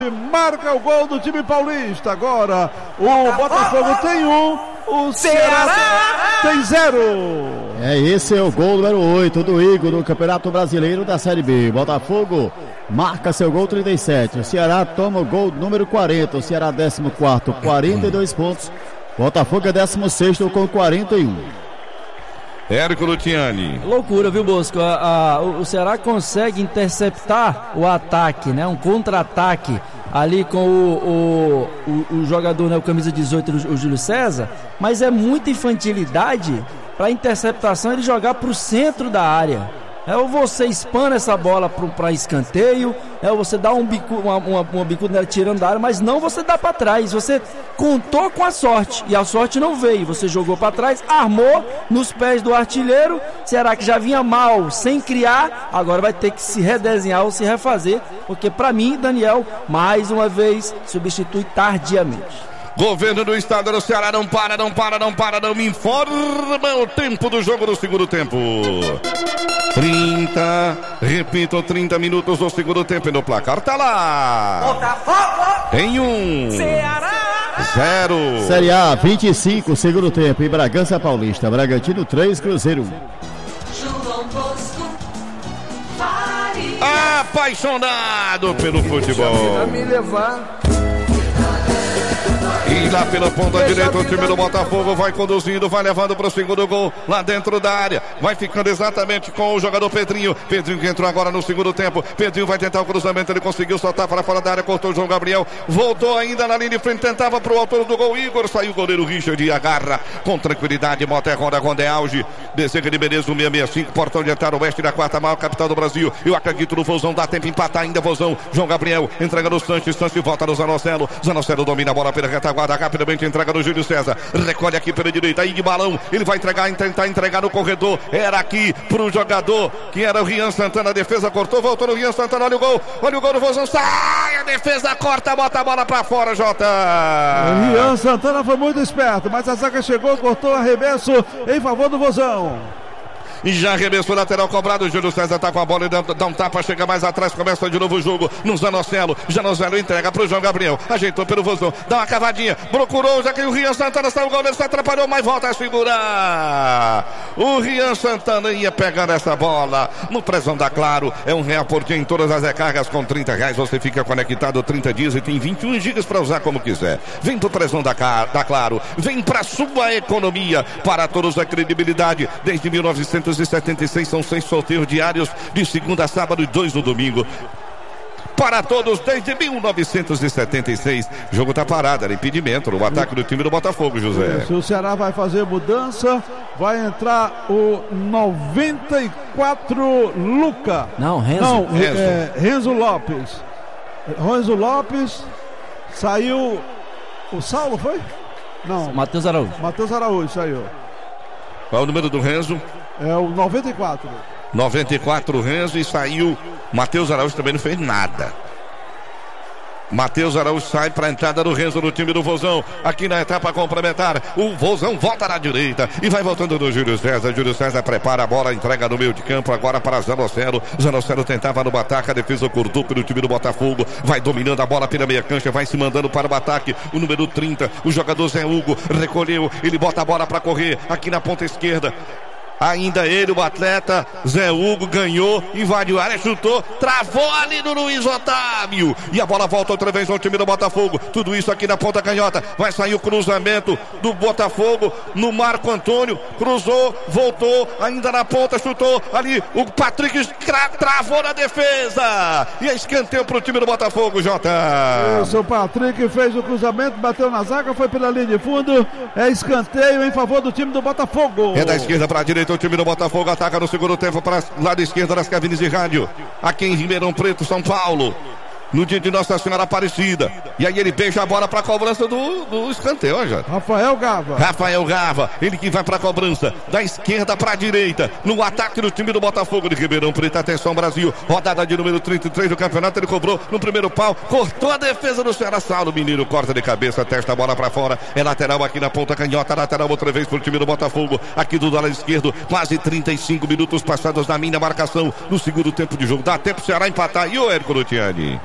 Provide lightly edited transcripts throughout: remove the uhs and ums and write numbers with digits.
Marca o gol do time paulista. Agora o Botafogo tem um, o Ceará tem 0. Esse é o gol número 8 do Igor no Campeonato Brasileiro da Série B. Botafogo marca seu gol 37. O Ceará toma o gol número 40. O Ceará 14º, 42 pontos. Botafogo é 16º com 41. Érico Luciani. Loucura, viu, Bosco? O Ceará consegue interceptar o ataque, né? Um contra-ataque ali com o jogador, né? O camisa 18, o Júlio César. Mas é muita infantilidade para a interceptação ele jogar para o centro da área. Ou você espana essa bola para escanteio, ou você dá uma bicuda tirando da área, mas não você dá para trás. Você contou com a sorte e a sorte não veio. Você jogou para trás, armou nos pés do artilheiro. Será que já vinha mal, sem criar? Agora vai ter que se redesenhar ou se refazer, porque para mim, Daniel, mais uma vez, substitui tardiamente. Governo do estado do Ceará não me informa o tempo do jogo do segundo tempo. 30 minutos do segundo tempo e no placar tá lá. Botafogo tem 1, Ceará 0. Série A, 25, segundo tempo, em Bragança Paulista. Bragantino 3, Cruzeiro 1. João Bosco Apaixonado pelo futebol. Me levar. E lá pela ponta direita o time do Botafogo vai conduzindo, vai levando para o segundo gol lá dentro da área. Vai ficando exatamente com o jogador Pedrinho. Pedrinho que entrou agora no segundo tempo. Pedrinho vai tentar o cruzamento, ele conseguiu soltar para fora da área, cortou o João Gabriel. Voltou ainda na linha de frente, tentava para o autor do gol, Igor. Saiu o goleiro Richard e agarra com tranquilidade. Moté roda, Ronda é auge. Desenha de Menezes, 665, portão de entrada oeste da quarta maior capital do Brasil. Eu acredito no Vozão, dá tempo de empatar ainda, Vozão. João Gabriel entrega no Sanches, Sanches volta no Zanocelo. Zanocelo domina a bola pela retaguarda, rapidamente entrega no Júlio César. Recolhe aqui pela direita, aí de balão. Ele vai tentar entregar no corredor. Era aqui pro jogador que era o Rian Santana. A defesa cortou, voltou no Rian Santana. Olha o gol do Vozão. Sai, a defesa corta, bota a bola pra fora, Jota. O Rian Santana foi muito esperto, mas a zaga chegou, cortou, arremesso em favor do Vozão. E já arremessou lateral cobrado. O Júlio César tá com a bola e dá um tapa, chega mais atrás, começa de novo o jogo no Zanocelo. Zanocelo entrega pro João Gabriel, ajeitou pelo Vozão, dá uma cavadinha, procurou, já que o Rian Santana saiu, o goleiro se atrapalhou, mas volta a segurar. O Rian Santana ia pegar essa bola no Prezão da Claro. É R$1 por dia em todas as recargas. Com R$30 você fica conectado 30 dias e tem 21 gigas para usar como quiser. Vem pro Prezão da Claro, vem pra sua economia. Para todos a credibilidade desde 1976 são 6 sorteios diários de segunda a sábado e 2 no domingo. Para todos desde 1976. O jogo tá parado, era impedimento no ataque do time do Botafogo, José. Se o Ceará vai fazer mudança, vai entrar o 94 Luca. Renzo Lopes. Renzo Lopes. Saiu o Saulo, foi? Não. Matheus Araújo. Matheus Araújo saiu. Qual é o número do Renzo? É o 94. 94 Renzo e saiu. Matheus Araújo também não fez nada. Matheus Araújo sai para a entrada do Renzo no time do Vozão. Aqui na etapa complementar, o Vozão volta na direita e vai voltando do Júlio César. Júlio César prepara a bola, entrega no meio de campo agora para Zanocelo. Zanocelo tentava no ataque, a defesa cortou pelo time do Botafogo. Vai dominando a bola pela meia cancha, vai se mandando para o ataque. O número 30, o jogador Zé Hugo recolheu, ele bota a bola para correr aqui na ponta esquerda. Ainda ele, o atleta Zé Hugo, ganhou, invadiu a área, chutou, travou ali no Luiz Otávio. E a bola volta outra vez ao time do Botafogo. Tudo isso aqui na ponta canhota. Vai sair o cruzamento do Botafogo no Marco Antônio. Cruzou, voltou, ainda na ponta, chutou ali. O Patrick travou na defesa. E é escanteio pro time do Botafogo, Jota. Isso, o Patrick fez o cruzamento, bateu na zaga, foi pela linha de fundo. É escanteio em favor do time do Botafogo. É da esquerda para a direita. O time do Botafogo ataca no segundo tempo para lado esquerdo das cabines de rádio. Aqui em Ribeirão Preto, São Paulo. No dia de Nossa Senhora Aparecida. E aí ele beija a bola para a cobrança do escanteio, já. Rafael Gava, ele que vai para a cobrança da esquerda para a direita, no ataque do time do Botafogo de Ribeirão Preto. Atenção, Brasil, rodada de número 33 do campeonato. Ele cobrou no primeiro pau, cortou a defesa do Ceará. Saulo Mineiro corta de cabeça, testa a bola para fora. É lateral aqui na ponta canhota, lateral outra vez para o time do Botafogo. Aqui do lado esquerdo, quase 35 minutos passados na minha marcação no segundo tempo de jogo. Dá tempo o Ceará empatar. E o Érico Luciani?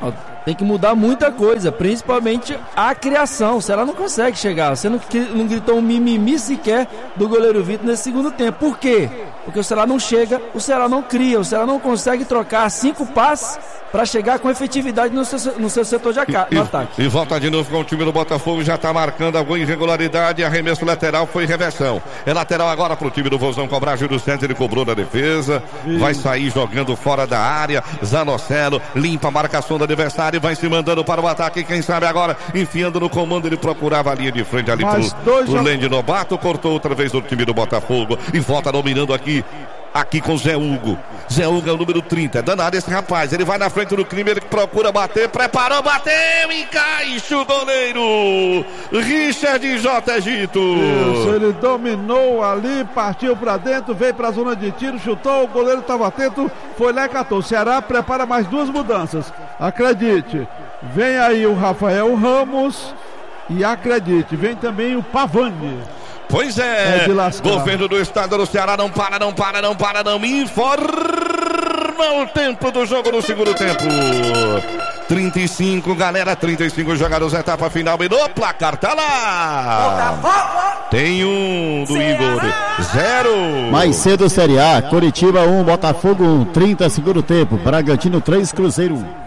Tem que mudar muita coisa, principalmente a criação. O Ceará não consegue chegar. Você não gritou um mimimi sequer do goleiro Vitor nesse segundo tempo. Por quê? Porque o Ceará não chega, o Ceará não cria, o Ceará não consegue trocar 5 passes para chegar com efetividade no seu setor de no ataque. E volta de novo com o time do Botafogo, já está marcando alguma irregularidade. Arremesso lateral, foi reversão. É lateral agora para o time do Vozão cobrar. Júlio César, ele cobrou na defesa. Vai sair jogando fora da área. Zanocelo limpa a marcação do adversário. Vai se mandando para o ataque. Quem sabe agora, enfiando no comando, ele procurava a linha de frente ali pro Lende Lobato. Cortou outra vez o time do Botafogo. E volta dominando aqui com Zé Hugo. Zé Hugo é o número 30. É danado esse rapaz. Ele vai na frente do crime, ele procura bater, preparou, bateu, encaixa o goleiro Richard J. Egito. Isso, ele dominou ali, partiu pra dentro, veio pra zona de tiro, chutou, o goleiro estava atento, foi lá e catou. O Ceará prepara mais 2 mudanças. Acredite, vem aí o Rafael Ramos e acredite, vem também o Pavani. Pois é, governo do estado do Ceará não para, informa o tempo do jogo no segundo tempo. 35, galera, 35 jogadores, etapa final e no placar tá lá. Tem um do Igor, 0. Mais cedo Série A, Coritiba 1, Botafogo 1, 30 segundo tempo, Bragantino 3, Cruzeiro 1.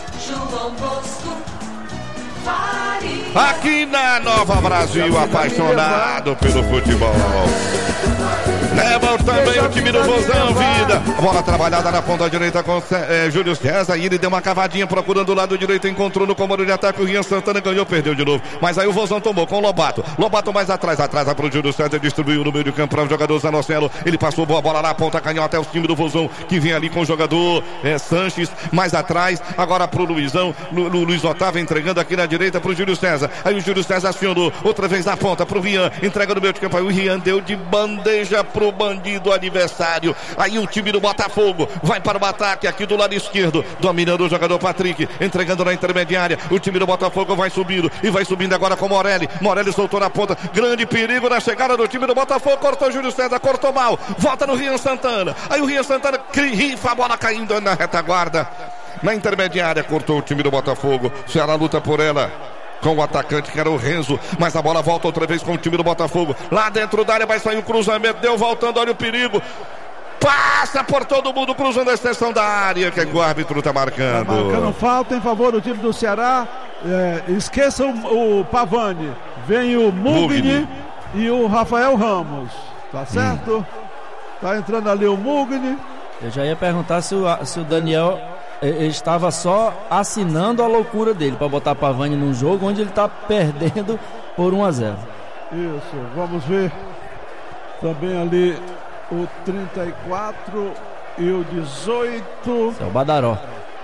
Aqui na Nova Brasil, apaixonado pelo futebol. Leva também o time do Vozão, vida. Bola trabalhada na ponta direita com Júlio César. E ele deu uma cavadinha procurando o lado direito. Encontrou no comando de ataque. O Rian Santana ganhou, perdeu de novo. Mas aí o Vozão tomou com o Lobato. Lobato mais atrás para o Júlio César. Distribuiu no meio de campo para o jogador Zanocelo. Ele passou boa bola na ponta canhota. É o time do Vozão que vem ali com o jogador Sanches. Mais atrás. Agora para o Luizão. Luiz Otávio entregando aqui na direita para o Júlio César. Aí o Júlio César acionou. Outra vez na ponta para o Rian. Entrega no meio de campo. Aí o Rian deu de bandeja pro bandido adversário. Aí o time do Botafogo vai para o ataque aqui do lado esquerdo, dominando o jogador Patrick, entregando na intermediária. O time do Botafogo vai subindo e vai subindo agora com Morelli. Morelli soltou na ponta, grande perigo na chegada do time do Botafogo. Cortou Júlio César, cortou mal, volta no Rian Santana. Aí o Rian Santana rifa a bola caindo na retaguarda, na intermediária. Cortou o time do Botafogo. Ceará luta por ela com o atacante que era o Renzo, mas a bola volta outra vez com o time do Botafogo. Lá dentro da área vai sair um cruzamento, deu voltando, olha o perigo. Passa por todo mundo, cruzando a extensão da área, que o árbitro está marcando. Tá marcando falta em favor do time do Ceará. Esqueçam o Pavani. Vem o Mugni e o Rafael Ramos. Tá certo? Tá entrando ali o Mugni. Eu já ia perguntar se o Daniel... Ele estava só assinando a loucura dele para botar Pavani num jogo onde ele está perdendo por 1-0. Isso, vamos ver também ali o 34 e o 18. É o Badaró.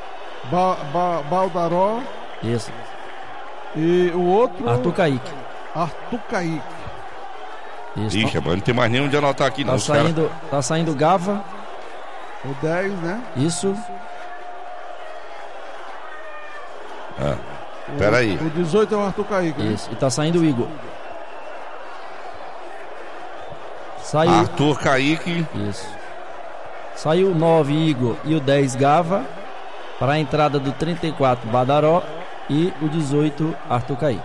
Baldaró. Isso. E o outro? Arthur Kaique. Isso. Ixi, não tem mais nenhum de anotar aqui, não. Tá saindo Gava. O 10, né? Isso. Peraí. O 18 é o Arthur Kaique. Isso, e tá saindo o Igor. Saiu Arthur Kaique. Isso. Saiu o 9 Igor e o 10 Gava. Para a entrada do 34 Badaró e o 18 Arthur Kaique.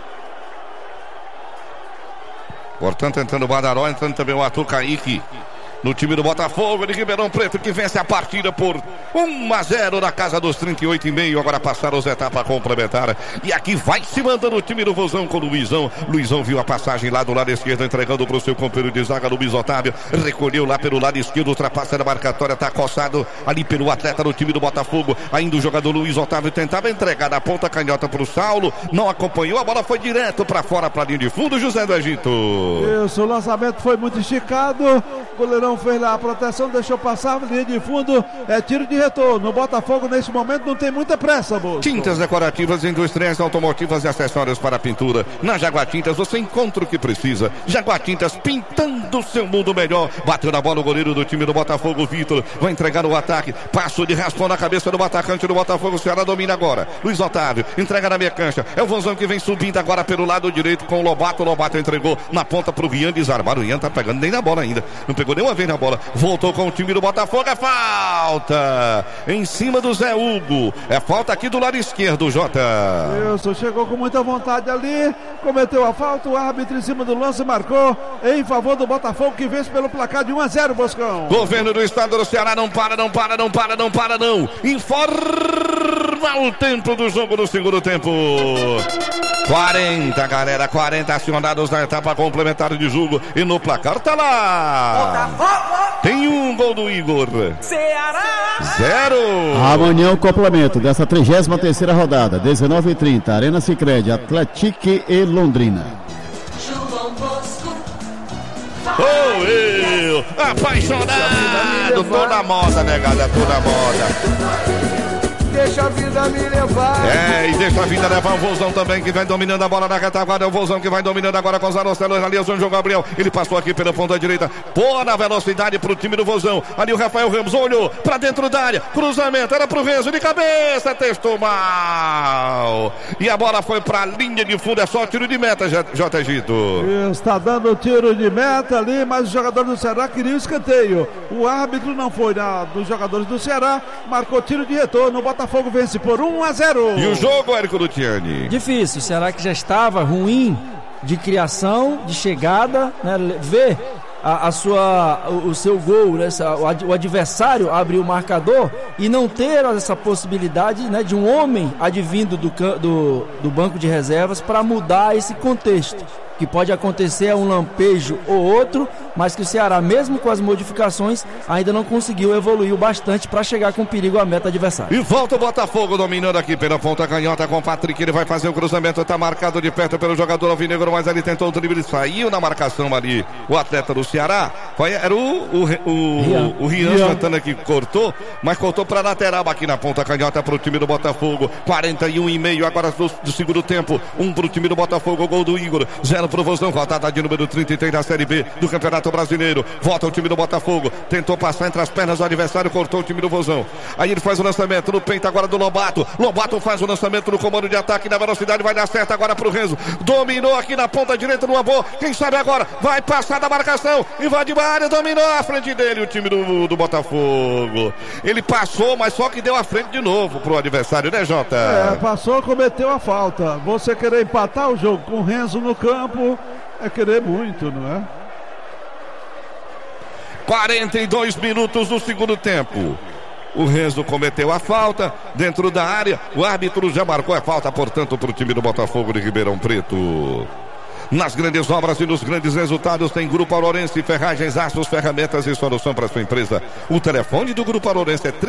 Portanto, entrando o Badaró, entrando também o Arthur Kaique. No time do Botafogo de Ribeirão Preto, que vence a partida por 1-0 na casa dos 38,5. Agora passaram as etapas complementares. E aqui vai se mandando o time do Vozão com o Luizão. Luizão viu a passagem lá do lado esquerdo, entregando para o seu companheiro de zaga, Luiz Otávio. Recolheu lá pelo lado esquerdo, ultrapassa na marcatória, está acossado ali pelo atleta do time do Botafogo. Ainda o jogador Luiz Otávio tentava entregar na ponta canhota para o Saulo. Não acompanhou, a bola foi direto para fora, para a linha de fundo, José do Egito. Isso, o lançamento foi muito esticado. O goleirão fez lá a proteção, deixou passar, linha de fundo, tiro de retorno. O Botafogo nesse momento não tem muita pressa, Bolso. Tintas decorativas, industriais, automotivas e acessórios para pintura. Na Jaguatintas você encontra o que precisa. Jaguatintas, pintando o seu mundo melhor. Bateu na bola o goleiro do time do Botafogo, Vitor. Vai entregar o ataque. Passo de raspão na cabeça do atacante do Botafogo. O Ceará domina agora. Luiz Otávio, entrega na meia cancha. É o Vozão que vem subindo agora pelo lado direito com o Lobato. O Lobato entregou na ponta pro Rian desarmar. O Rian tá pegando nem na bola ainda. Não pegou nenhuma vez na bola. Voltou com o time do Botafogo. É falta em cima do Zé Hugo. É falta aqui do lado esquerdo, Jota. Isso, chegou com muita vontade ali, cometeu a falta, o árbitro em cima do lance marcou em favor do Botafogo, que vence pelo placar de 1-0, Boscão. Governo do estado do Ceará não para. Informa o tempo do jogo no segundo tempo. 40, galera, 40 acionados na etapa complementar de jogo. E no placar tá lá. Tem um gol do Igor. Ceará 0. Amanhã o complemento dessa 33ª rodada, 19h30, Arena Sicredi, Atlético e Londrina. João Bosco. Eu, apaixonado, tô na moda, negada, tô na moda. Deixa a vida me levar. E deixa a vida levar o Vozão também, que vai dominando a bola na retaguarda. É o Vozão que vai dominando agora com os Arocelos. Ali é o João Gabriel. Ele passou aqui pela ponta direita. Pô, na velocidade pro time do Vozão. Ali o Rafael Ramos olhou pra dentro da área. Cruzamento, era pro Renzo de cabeça. Testou mal. E a bola foi pra linha de fundo. É só tiro de meta, J. Gito. Está dando tiro de meta ali, mas os jogadores do Ceará queriam escanteio. O árbitro não foi dos jogadores do Ceará. Marcou tiro de retorno. O Botafogo vence por 1-0. E o jogo, Érico Luciani? Difícil, o Ceará que já estava ruim de criação, de chegada, né? Ver o seu gol, né? O adversário abrir o marcador e não ter essa possibilidade, né, de um homem advindo do banco de reservas para mudar esse contexto. Que pode acontecer um lampejo ou outro, mas que o Ceará, mesmo com as modificações, ainda não conseguiu evoluir o bastante para chegar com perigo à meta adversária. E volta o Botafogo dominando aqui pela ponta canhota com o Patrick. Ele vai fazer o cruzamento, está marcado de perto pelo jogador alvinegro, mas ele tentou o drible, saiu na marcação ali o atleta do Ceará. Era o Rian Santana que cortou, mas cortou para lateral aqui na ponta canhota para o time do Botafogo. 41,5 agora do segundo tempo. 1 para o time do Botafogo, gol do Igor. 0 pro Vozão, rodada de número 33 da Série B do Campeonato Brasileiro. Volta o time do Botafogo, tentou passar entre as pernas do adversário, cortou o time do Vozão. Aí ele faz o lançamento no peito agora do Lobato. Lobato faz o lançamento no comando de ataque, na velocidade vai dar certo agora pro Renzo. Dominou aqui na ponta direita no Amor. Quem sabe agora vai passar da marcação, invade a área, dominou a frente dele o time do Botafogo. Ele passou, mas só que deu a frente de novo pro adversário, né, Jota? Passou, cometeu a falta. Você querer empatar o jogo com o Renzo no campo é querer muito, não é? 42 minutos do segundo tempo. O Renzo cometeu a falta dentro da área. O árbitro já marcou a falta, portanto, para o time do Botafogo de Ribeirão Preto. Nas grandes obras e nos grandes resultados tem Grupo Aurorense, ferragens, aços, ferramentas e solução para sua empresa. O telefone do Grupo Aurorense é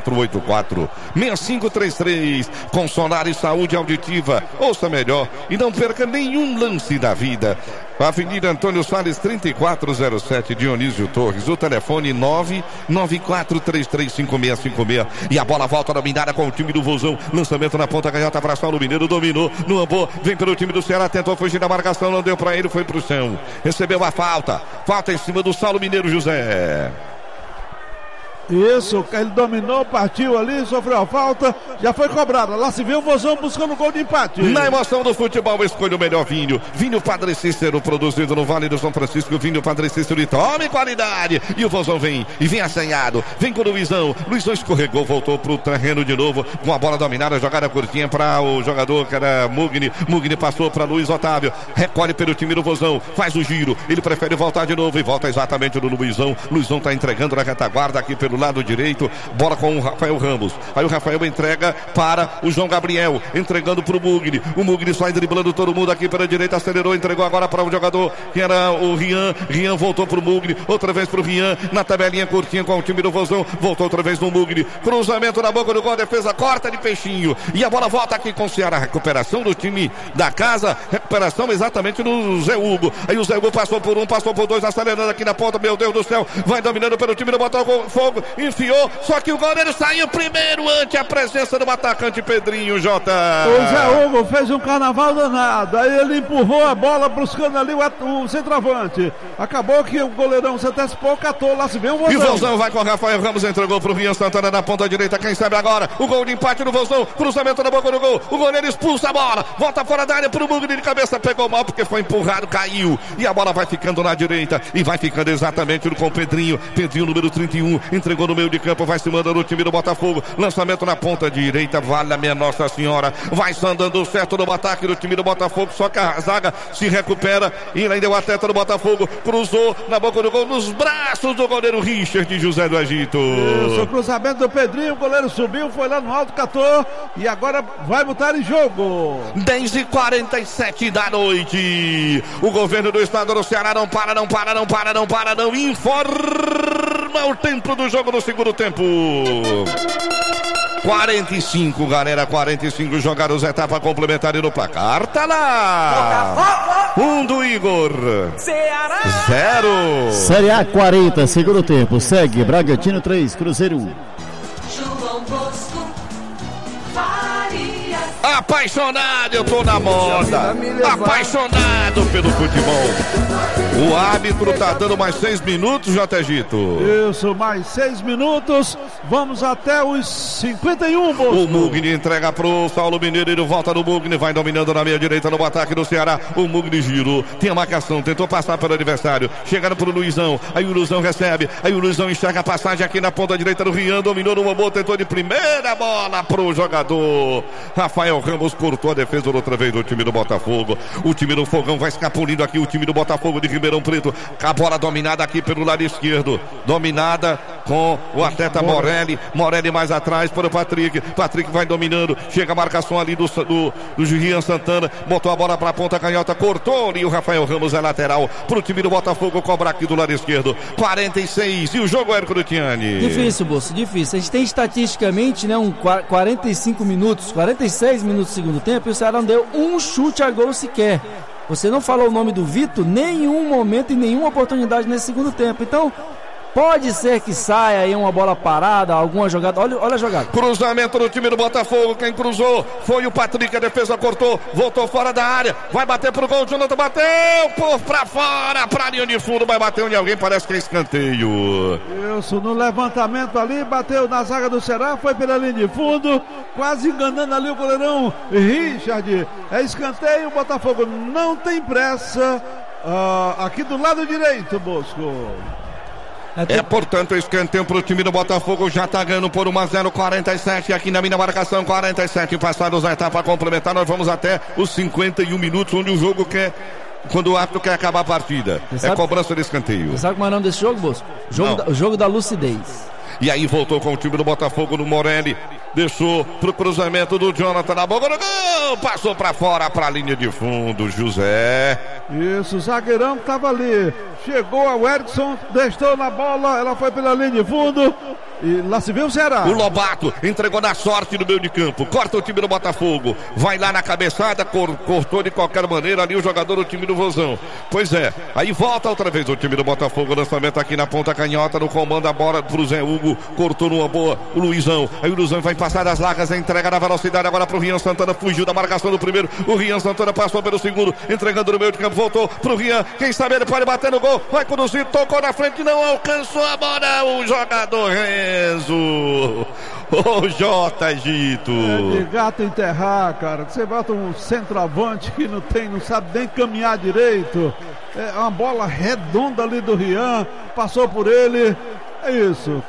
3484-6533. Com Sonar e Saúde Auditiva. Ouça melhor e não perca nenhum lance da vida. Avenida Antônio Salles, 3407, Dionísio Torres. O telefone 994335656. E a bola volta dominada com o time do Vozão. Lançamento na ponta canhota para Saulo Mineiro. Dominou no Amor. Vem pelo time do Ceará. Tentou fugir da marcação. Não deu para ele. Foi pro chão. Recebeu a falta. Falta em cima do Saulo Mineiro, José. Isso, ele dominou, partiu ali, sofreu a falta, já foi cobrada. Lá se viu o Vozão buscando gol de empate. Na emoção do futebol, escolha o melhor vinho. Vinho Padre Cícero, produzido no Vale do São Francisco. Vinho Padre Cícero e tome qualidade. E o Vozão vem, e vem assanhado. Vem com o Luizão. Luizão escorregou, voltou pro terreno de novo. Com a bola dominada, jogada curtinha para o jogador que era Mugni. Mugni passou para Luiz Otávio. Recolhe pelo time do Vozão. Faz o giro. Ele prefere voltar de novo e volta exatamente no Luizão. Luizão tá entregando na retaguarda aqui pelo lado direito, bola com o Rafael Ramos. Aí o Rafael entrega para o João Gabriel, entregando para o Mugni. O Mugni sai driblando todo mundo aqui pela direita, acelerou, entregou agora para o jogador que era o Rian. Rian voltou para o Mugni, outra vez para o Rian, na tabelinha curtinha com o time do Vozão, voltou outra vez no Mugni. Cruzamento na boca do gol, defesa corta de peixinho. E a bola volta aqui com o Ceará. Recuperação do time da casa, recuperação exatamente no Zé Hugo. Aí o Zé Hugo passou por um, passou por dois, acelerando aqui na ponta, meu Deus do céu, vai dominando pelo time do Botafogo. enfiou, só que o goleiro saiu primeiro ante a presença do atacante Pedrinho, Jota. O Zé Hugo fez um carnaval danado, aí ele empurrou a bola buscando ali o centroavante. Acabou que o goleirão se antecipou, catou, lá se vê um Vozão. E o Vozão vai com o Rafael Ramos, entregou pro Rian Santana na ponta direita, quem sabe agora, o gol de empate do Vozão, cruzamento na boca do gol, o goleiro expulsa a bola, volta fora da área pro Mugni de cabeça, pegou mal porque foi empurrado, caiu, e a bola vai ficando na direita, e vai ficando exatamente com o Pedrinho, número 31, entregou no meio de campo, vai se mandando o time do Botafogo, lançamento na ponta direita, vale a minha Nossa Senhora, vai só andando certo no ataque do time do Botafogo, só que a zaga se recupera, e ainda o atleta do Botafogo, cruzou na boca do gol, nos braços do goleiro Richard José do Egito. Isso, o cruzamento do Pedrinho, o goleiro subiu, foi lá no alto, catou, e agora vai botar em jogo. 10h47 da noite, o governo do estado do Ceará não para, informa o tempo do jogo no segundo tempo. 45, galera, 45 jogados, etapa complementar e no placar tá lá. 1 do Igor, Ceará 0. Série A 40, segundo tempo. Segue Bragantino 3, Cruzeiro 1. João Bosco Farias. Apaixonado, eu tô na moda. Apaixonado pelo futebol. O árbitro tá dando mais 6 minutos, J. Egito. Isso, mais 6 minutos. Vamos até os 51, Bosco. O Mugni entrega pro Saulo Mineiro, ele volta no Mugni, vai dominando na meia direita no ataque do Ceará. O Mugni girou, tem a marcação, tentou passar pelo adversário, chegaram pro Luizão, aí o Luizão recebe, aí o Luizão enxerga a passagem aqui na ponta direita do Rian, dominou numa boa, tentou de primeira bola pro jogador. Rafael Ramos cortou a defesa outra vez do time do Botafogo. O time do Fogão vai escapulindo aqui, o time do Botafogo de Ribeirão Preto, a bola dominada aqui pelo lado esquerdo, dominada com o atleta Morelli mais atrás para o Patrick vai dominando, chega a marcação ali do Rian Santana, botou a bola para a ponta canhota, cortou e o Rafael Ramos é lateral para o time do Botafogo, cobra aqui do lado esquerdo, 46, e o jogo, Érico Lutiani? Difícil, Bolso, difícil. A gente tem estatisticamente, né, 46 minutos do segundo tempo, e o Ceará não deu um chute a gol sequer. Você não falou o nome do Vitor nenhum momento e nenhuma oportunidade nesse segundo tempo. Então, pode ser que saia aí uma bola parada, alguma jogada. Olha a jogada. Cruzamento do time do Botafogo. Quem cruzou foi o Patrick. A defesa cortou, voltou fora da área. Vai bater pro gol. Jonathan bateu pra fora, pra linha de fundo. Vai bater onde alguém, parece que é escanteio. Isso, no levantamento ali, bateu na zaga do Ceará, foi pela linha de fundo, quase enganando ali o goleirão Richard. É escanteio, o Botafogo não tem pressa. Aqui do lado direito, Bosco. Portanto, escanteio pro time do Botafogo, já tá ganhando por 1-0, 47 aqui na minha marcação, 47 passados a etapa complementar, nós vamos até os 51 minutos, onde o jogo quer, quando o árbitro quer acabar a partida, cobrança de escanteio. Você sabe como é o nome desse jogo, Bosco? O jogo da lucidez. E aí voltou com o time do Botafogo no Morelli, deixou pro cruzamento do Jonathan na boca do gol, passou pra fora, pra linha de fundo, José. Isso, o zagueirão que tava ali, chegou ao Erickson, deixou na bola, ela foi pela linha de fundo, e lá se viu o Ceará. O Lobato entregou na sorte no meio de campo, corta o time do Botafogo, vai lá na cabeçada, cortou de qualquer maneira ali o jogador do time do Vozão. Pois é, aí volta outra vez o time do Botafogo, lançamento aqui na ponta canhota, no comando a bola pro Zé Hugo, cortou numa boa o Luizão, aí o Luizão vai passar das largas, entrega na velocidade agora pro Rian Santana, fugiu da marcação do primeiro, o Rian Santana passou pelo segundo, entregando no meio de campo, voltou pro Rian, quem sabe ele pode bater no gol, vai conduzir, tocou na frente, não alcançou a bola, o jogador Renzo, o J. Egito. De gato enterrar, cara, você bota um centroavante que não sabe nem caminhar direito, é uma bola redonda ali do Rian, passou por ele, é isso,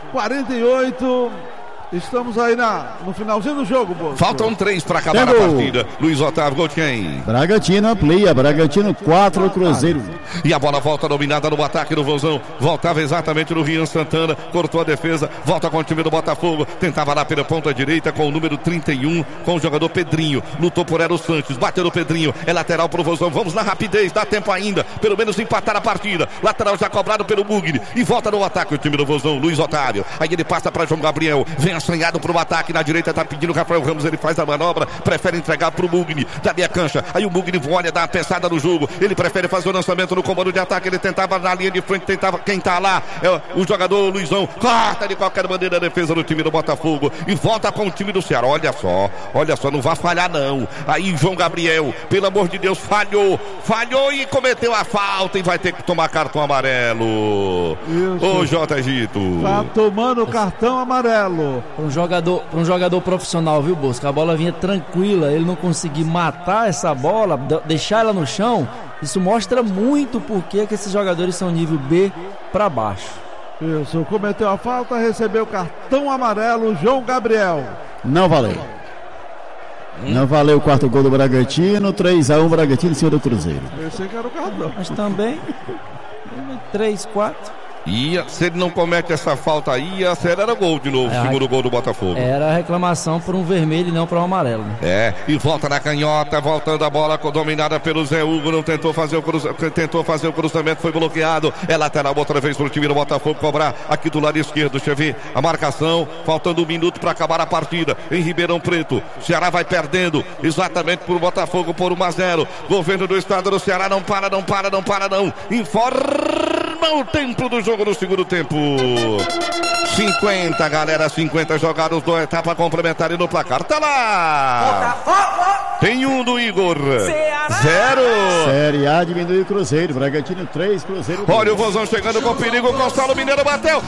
48. Estamos aí no finalzinho do jogo, Bosco. Faltam 3 para acabar a partida. Luiz Otávio, gol de quem? Bragantino amplia, Bragantino 4, Cruzeiro. E a bola volta dominada no ataque do Vozão. Voltava exatamente no Rian Santana. Cortou a defesa, volta com o time do Botafogo. Tentava lá pela ponta direita com o número 31, com o jogador Pedrinho. Lutou por Ero Santos, bateu no Pedrinho. É lateral pro Vozão. Vamos na rapidez, dá tempo ainda. Pelo menos empatar a partida. Lateral já cobrado pelo Mugni. E volta no ataque o time do Vozão, Luiz Otávio. Aí ele passa para João Gabriel. Vem a assanhado pro ataque. Na direita tá pedindo o Rafael Ramos. Ele faz a manobra, prefere entregar pro Mugni da minha cancha. Aí o Mugni olha, dá uma pensada no jogo. Ele prefere fazer o lançamento no comando de ataque. Ele tentava na linha de frente, tentava. Quem tá lá é o jogador Luizão. Corta de qualquer maneira a defesa do time do Botafogo e volta com o time do Ceará. Olha só, não vai falhar não. Aí João Gabriel, pelo amor de Deus, falhou e cometeu a falta e vai ter que tomar cartão amarelo. Ô J. Gito. Tá tomando cartão amarelo. Para um jogador profissional, viu, Bosco? A bola vinha tranquila, ele não conseguir matar essa bola, deixar ela no chão. Isso mostra muito porque que esses jogadores são nível B para baixo. Isso, cometeu a falta, recebeu cartão amarelo, João Gabriel. Não valeu. Não valeu o quarto gol do Bragantino, 3-1 Bragantino em cima do Cruzeiro. Pensei que era o cartão. Mas também 3, 4. Se ele não comete essa falta aí, era gol de novo, segundo gol do Botafogo. Era reclamação por um vermelho e não por um amarelo, né? E volta na canhota, voltando a bola dominada pelo Zé Hugo, não tentou fazer o cruzamento, foi bloqueado. É lateral outra vez pro time do Botafogo cobrar aqui do lado esquerdo. Deixa eu ver a marcação, faltando 1 minuto para acabar a partida em Ribeirão Preto. Ceará vai perdendo exatamente pro Botafogo por 1-0. Governo do estado do Ceará não para não. Informa o tempo do jogo no segundo tempo. 50, galera, 50 jogados na etapa complementar e no placar tá lá. Tem um do Igor. 0. Série A diminui o Cruzeiro. Bragantino 3, Cruzeiro 2. Olha o Vozão chegando com perigo. Gonçalo Mineiro bateu.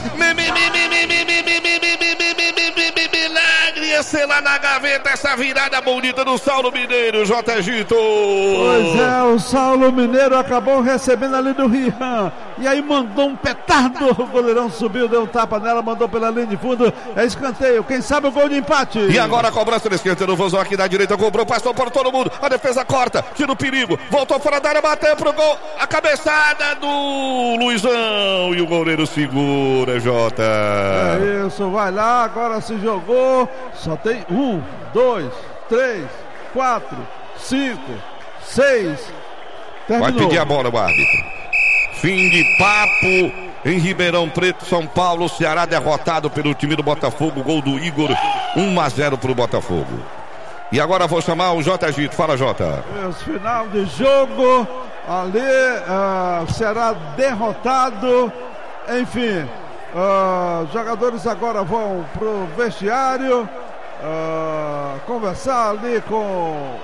Milagre lá na gaveta essa virada bonita do Saulo Mineiro, J. Gito. Pois é, o Saulo Mineiro acabou recebendo ali do Rian. E aí mandou um petardo. O goleirão subiu, deu um tapa nela, mandou pela linha de fundo. É escanteio. Quem sabe o gol de empate. E agora a cobrança da esquerda do Vozão aqui da direita. Cobrou, passou por todo mundo. A defesa corta, tira o perigo. Voltou fora da área, bateu pro gol. A cabeçada do Luizão. E o goleiro segura, Jota. É isso, vai lá. Agora se jogou. Só tem 1, 2, 3, 4, 5, 6. Terminou. Vai pedir a bola o árbitro. Fim de papo em Ribeirão Preto, São Paulo. Ceará derrotado pelo time do Botafogo. Gol do Igor, 1-0 pro Botafogo. E agora vou chamar o J. Gito. Fala, Jota. Final de jogo. Ali, Ceará derrotado. Enfim, jogadores agora vão pro vestiário conversar ali com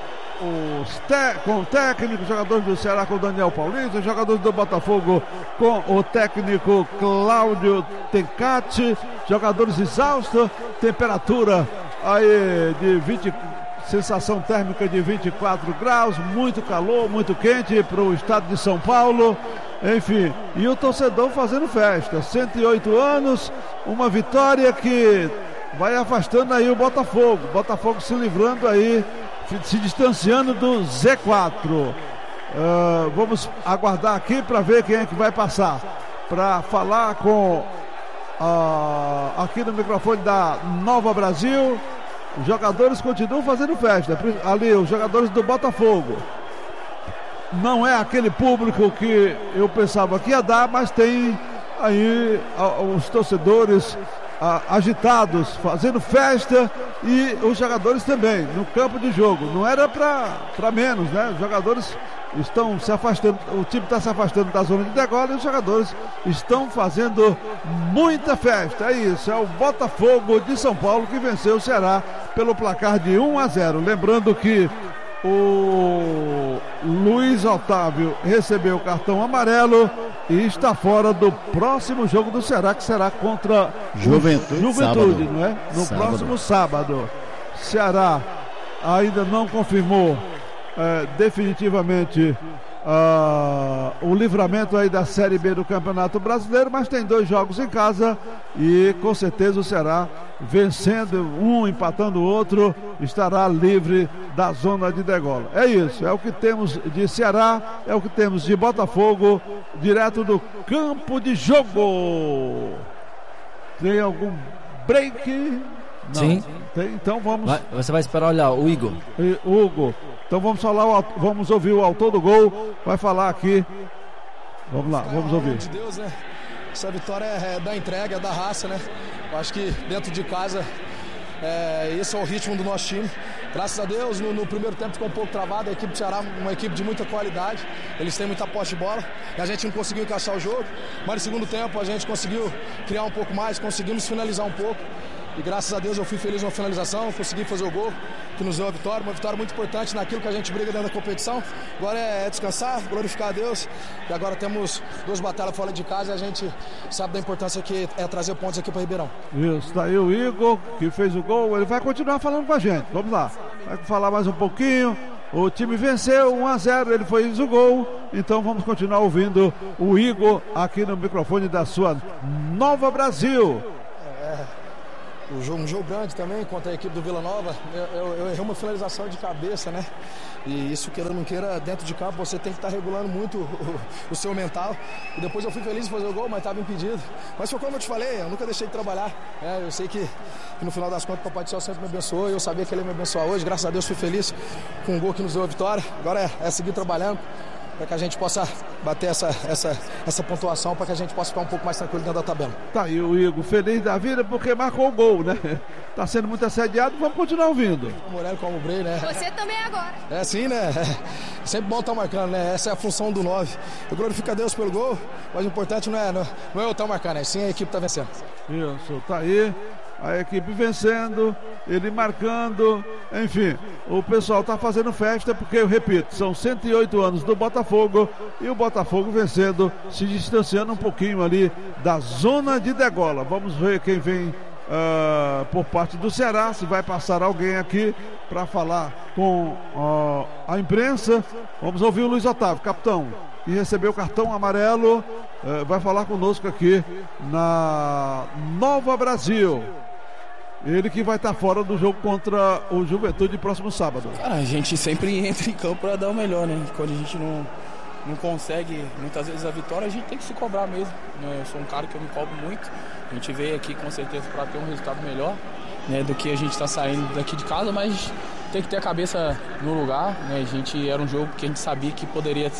o técnico, jogadores do Ceará com o Daniel Paulista, jogadores do Botafogo com o técnico Cláudio Tencati, jogadores exaustos, temperatura aí de sensação térmica de 24 graus, muito calor, muito quente para o estado de São Paulo, enfim, e o torcedor fazendo festa, 108 anos, uma vitória que vai afastando aí o Botafogo se livrando aí, se distanciando do Z4. Vamos aguardar aqui para ver quem é que vai passar, para falar com aqui no microfone da Nova Brasil. Os jogadores continuam fazendo festa. Ali, os jogadores do Botafogo. Não é aquele público que eu pensava que ia dar, mas tem aí os torcedores agitados, fazendo festa, e os jogadores também, no campo de jogo. Não era para menos, né? Os jogadores estão se afastando, o time está se afastando da zona de degola e os jogadores estão fazendo muita festa. É isso, é o Botafogo de São Paulo que venceu o Ceará pelo placar de 1-0. Lembrando que o Luiz Otávio recebeu o cartão amarelo e está fora do próximo jogo do Ceará, que será contra Juventude, sábado. Não é? No próximo sábado. Ceará ainda não confirmou definitivamente o livramento aí da Série B do Campeonato Brasileiro, mas tem 2 jogos em casa e com certeza o Ceará, vencendo um, empatando o outro, estará livre da zona de degola. É isso, é o que temos de Ceará, é o que temos de Botafogo, direto do campo de jogo. Tem algum break? Não. Sim. Tem, então vamos. Você vai esperar olhar o Igor. Hugo. Então vamos ouvir o autor do gol. Vai falar aqui. Vamos lá, vamos ouvir. De Deus, né? Essa vitória é da entrega, é da raça, né? Eu acho que dentro de casa Esse é o ritmo do nosso time. Graças a Deus, no primeiro tempo ficou um pouco travado. A equipe do Ceará, uma equipe de muita qualidade. Eles têm muita posse de bola e a gente não conseguiu encaixar o jogo. Mas no segundo tempo a gente conseguiu criar um pouco mais, conseguimos finalizar um pouco. E graças a Deus eu fui feliz na finalização, consegui fazer o gol, que nos deu a vitória. Uma vitória muito importante naquilo que a gente briga dentro da competição. Agora é descansar, glorificar a Deus. E agora temos 2 batalhas fora de casa e a gente sabe da importância que é trazer pontos aqui para Ribeirão. Isso, tá aí o Igor, que fez o gol. Ele vai continuar falando com a gente. Vamos lá, vai falar mais um pouquinho. O time venceu 1-0, ele fez o gol. Então vamos continuar ouvindo o Igor aqui no microfone da sua Nova Brasil. Um jogo grande também contra a equipe do Vila Nova. Eu errei uma finalização de cabeça, né? E isso, queira ou não queira, dentro de campo você tem que estar regulando muito o seu mental. E depois eu fui feliz em fazer o gol, mas estava impedido. Mas foi como eu te falei, eu nunca deixei de trabalhar. Eu sei que no final das contas o Papai do Céu sempre me abençoou. Eu sabia que ele ia me abençoar hoje. Graças a Deus fui feliz com o gol que nos deu a vitória. Agora é seguir trabalhando para que a gente possa bater essa pontuação, para que a gente possa ficar um pouco mais tranquilo dentro da tabela. Tá aí o Igor, feliz da vida porque marcou o gol, né? Tá sendo muito assediado, vamos continuar ouvindo. O Morelli como o Brei, né? Você também agora. É sim, né? É sempre bom estar marcando, né? Essa é a função do 9. Eu glorifico a Deus pelo gol, mas o importante não é eu estar marcando, é sim a equipe tá vencendo. Isso, tá aí. A equipe vencendo, ele marcando, enfim, o pessoal está fazendo festa porque, eu repito, são 108 anos do Botafogo e o Botafogo vencendo, se distanciando um pouquinho ali da zona de degola. Vamos ver quem vem por parte do Ceará, se vai passar alguém aqui para falar com a imprensa. Vamos ouvir o Luiz Otávio, capitão, que recebeu o cartão amarelo, vai falar conosco aqui na Nova Brasil. Ele que vai estar fora do jogo contra o Juventude próximo sábado. Cara, a gente sempre entra em campo para dar o melhor, né? Quando a gente não consegue muitas vezes a vitória, a gente tem que se cobrar mesmo, né? Eu sou um cara que eu me cobro muito. A gente veio aqui com certeza para ter um resultado melhor, né, do que a gente está saindo daqui de casa, mas tem que ter a cabeça no lugar, né? A gente era um jogo que a gente sabia que poderia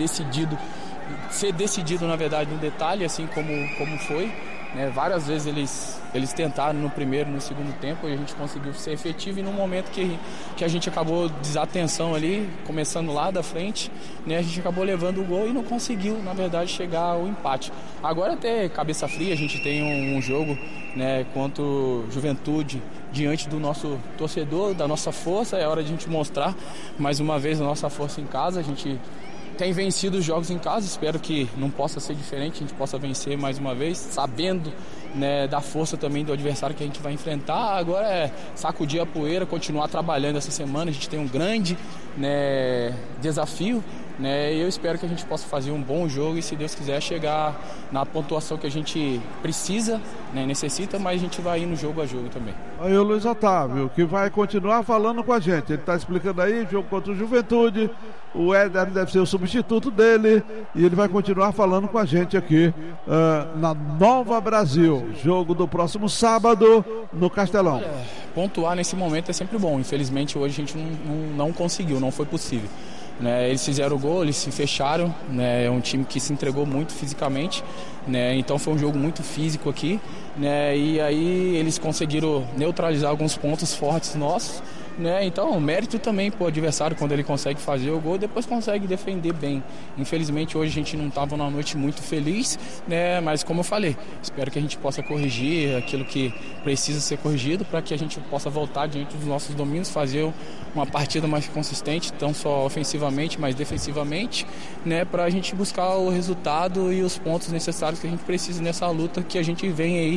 ser decidido na verdade no detalhe, assim como foi. Várias vezes eles tentaram no primeiro, no segundo tempo, e a gente conseguiu ser efetivo, e no momento que a gente acabou desatenção ali, começando lá da frente, né, a gente acabou levando o gol e não conseguiu, na verdade, chegar ao empate. Agora até cabeça fria, a gente tem um jogo, né, contra o Juventude, diante do nosso torcedor, da nossa força. É hora de a gente mostrar mais uma vez a nossa força em casa. A gente tem vencido os jogos em casa, espero que não possa ser diferente, a gente possa vencer mais uma vez, sabendo, né, da força também do adversário que a gente vai enfrentar. Agora é sacudir a poeira, continuar trabalhando essa semana. A gente tem um grande, né, desafio, né, e eu espero que a gente possa fazer um bom jogo e, se Deus quiser, chegar na pontuação que a gente precisa, né, necessita, mas a gente vai ir no jogo a jogo também. Aí o Luiz Otávio, que vai continuar falando com a gente. Ele está explicando aí, jogo contra o Juventude. O Éder deve ser o substituto dele e ele vai continuar falando com a gente aqui na Nova Brasil. Jogo do próximo sábado no Castelão. Pontuar nesse momento é sempre bom. Infelizmente hoje a gente não conseguiu, não foi possível. Né, eles fizeram o gol, eles se fecharam, né, é um time que se entregou muito fisicamente, né, então foi um jogo muito físico aqui, né, e aí eles conseguiram neutralizar alguns pontos fortes nossos, né, então o mérito também para o adversário quando ele consegue fazer o gol, depois consegue defender bem. Infelizmente hoje a gente não estava numa noite muito feliz, né, mas como eu falei, espero que a gente possa corrigir aquilo que precisa ser corrigido para que a gente possa voltar diante dos nossos domínios, fazer uma partida mais consistente, não só ofensivamente, mas defensivamente, né, para a gente buscar o resultado e os pontos necessários que a gente precisa nessa luta que a gente vem aí,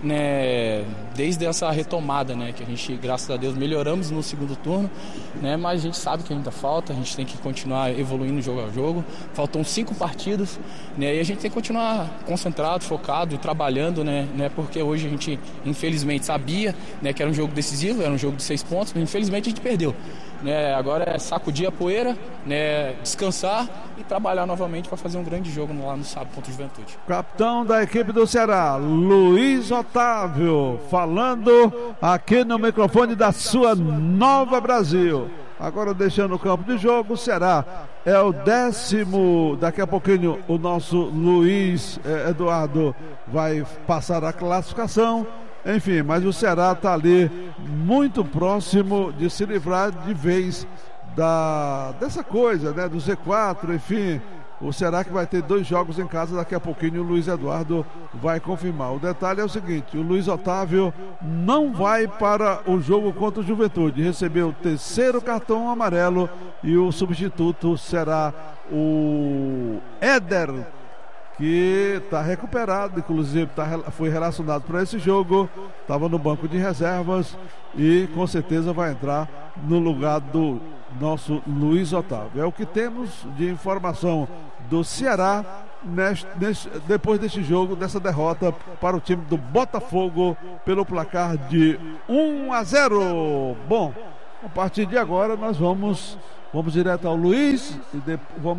né, desde essa retomada, né, que a gente, graças a Deus, melhoramos no segundo turno, né, mas a gente sabe que ainda falta, a gente tem que continuar evoluindo jogo a jogo. Faltam 5 partidas, né, e a gente tem que continuar concentrado, focado, trabalhando, né, porque hoje a gente, infelizmente, sabia, né, que era um jogo decisivo, era um jogo de 6 pontos, mas infelizmente a gente perdeu. Né, agora é sacudir a poeira, né, descansar e trabalhar novamente para fazer um grande jogo lá no sábado contra o Juventude. Capitão da equipe do Ceará, Luiz Otávio, falando aqui no microfone da sua Nova Brasil. Agora deixando o campo de jogo, o Ceará é o 10º, daqui a pouquinho o nosso Luiz Eduardo vai passar a classificação. Enfim, mas o Ceará está ali muito próximo de se livrar de vez dessa coisa, né? Do Z4, enfim. O Ceará que vai ter 2 jogos em casa daqui a pouquinho, o Luiz Eduardo vai confirmar. O detalhe é o seguinte, o Luiz Otávio não vai para o jogo contra o Juventude, recebeu o 3º cartão amarelo e o substituto será o Éder, que está recuperado, inclusive foi relacionado para esse jogo, estava no banco de reservas e com certeza vai entrar no lugar do nosso Luiz Otávio. É o que temos de informação do Ceará depois deste jogo, dessa derrota para o time do Botafogo pelo placar de 1-0. Bom, a partir de agora nós vamos direto ao Luiz e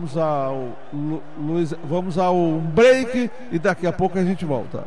vamos ao break e daqui a pouco a gente volta.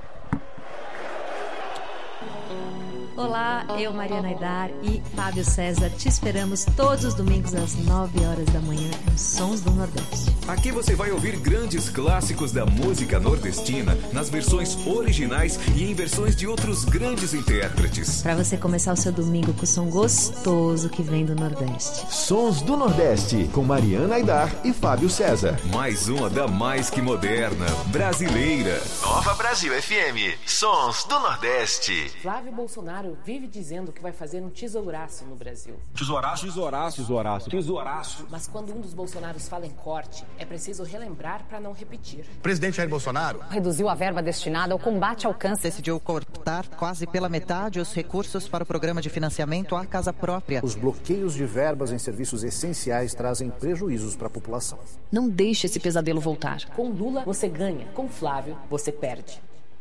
Olá, eu, Mariana Aidar e Fábio César te esperamos todos os domingos às 9 horas da manhã em Sons do Nordeste. Aqui você vai ouvir grandes clássicos da música nordestina nas versões originais e em versões de outros grandes intérpretes. Para você começar o seu domingo com o som gostoso que vem do Nordeste. Sons do Nordeste com Mariana Aidar e Fábio César. Mais uma da mais que moderna, brasileira. Nova Brasil FM, Sons do Nordeste. Flávio Bolsonaro vive dizendo que vai fazer um tesouraço no Brasil. Tesouraço? Tesouraço. Mas quando um dos Bolsonaros fala em corte, é preciso relembrar para não repetir. Presidente Jair Bolsonaro reduziu a verba destinada ao combate ao câncer. Decidiu cortar quase pela metade os recursos para o programa de financiamento à casa própria. Os bloqueios de verbas em serviços essenciais trazem prejuízos para a população. Não deixe esse pesadelo voltar. Com Lula, você ganha. Com Flávio, você perde.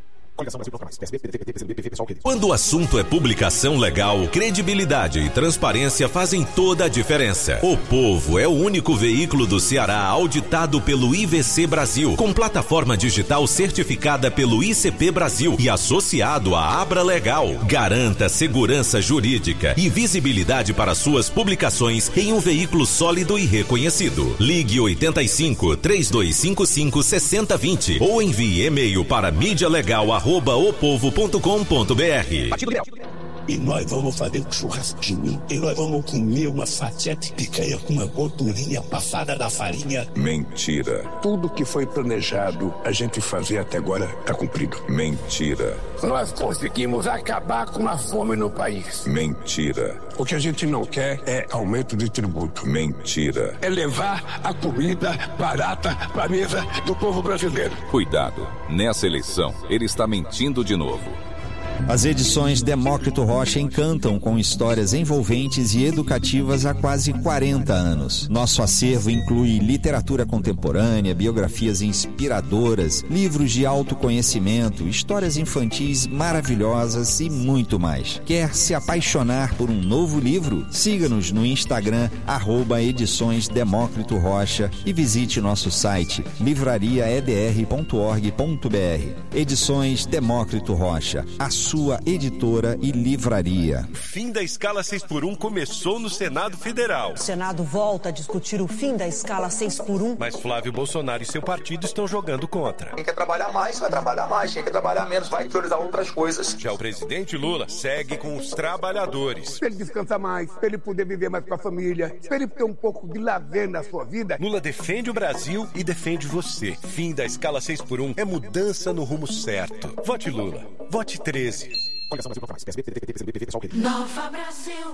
Quando o assunto é publicação legal, credibilidade e transparência fazem toda a diferença. O Povo é o único veículo do Ceará auditado pelo IVC Brasil, com plataforma digital certificada pelo ICP Brasil e associado à Abra Legal. Garanta segurança jurídica e visibilidade para suas publicações em um veículo sólido e reconhecido. Ligue 85-3255 6020 ou envie e-mail para mídialegal@opovo.com.br. E nós vamos fazer um churrasquinho. E nós vamos comer uma fatia de picanha com uma gordurinha passada da farinha. Mentira. Tudo que foi planejado a gente fazer até agora está cumprido. Mentira. Nós conseguimos acabar com a fome no país. Mentira. O que a gente não quer é aumento de tributo. Mentira. É levar a comida barata para a mesa do povo brasileiro. Cuidado. Nessa eleição, ele está mentindo de novo. As edições Demócrito Rocha encantam com histórias envolventes e educativas há quase 40 anos. Nosso acervo inclui literatura contemporânea, biografias inspiradoras, livros de autoconhecimento, histórias infantis maravilhosas e muito mais. Quer se apaixonar por um novo livro? Siga-nos no Instagram, @edições Demócrito Rocha e visite nosso site livrariaedr.org.br. Edições Demócrito Rocha, a sua editora e livraria. O fim da escala 6x1 começou no Senado Federal. O Senado volta a discutir o fim da escala 6x1. Mas Flávio Bolsonaro e seu partido estão jogando contra. Quem quer trabalhar mais, vai trabalhar mais. Quem quer trabalhar menos, vai priorizar outras coisas. Já o presidente Lula segue com os trabalhadores. Para ele descansar mais, para ele poder viver mais com a família, para ele ter um pouco de lazer na sua vida. Lula defende o Brasil e defende você. Fim da escala 6x1 é mudança no rumo certo. Vote Lula. Vote 13. Nova Brasil.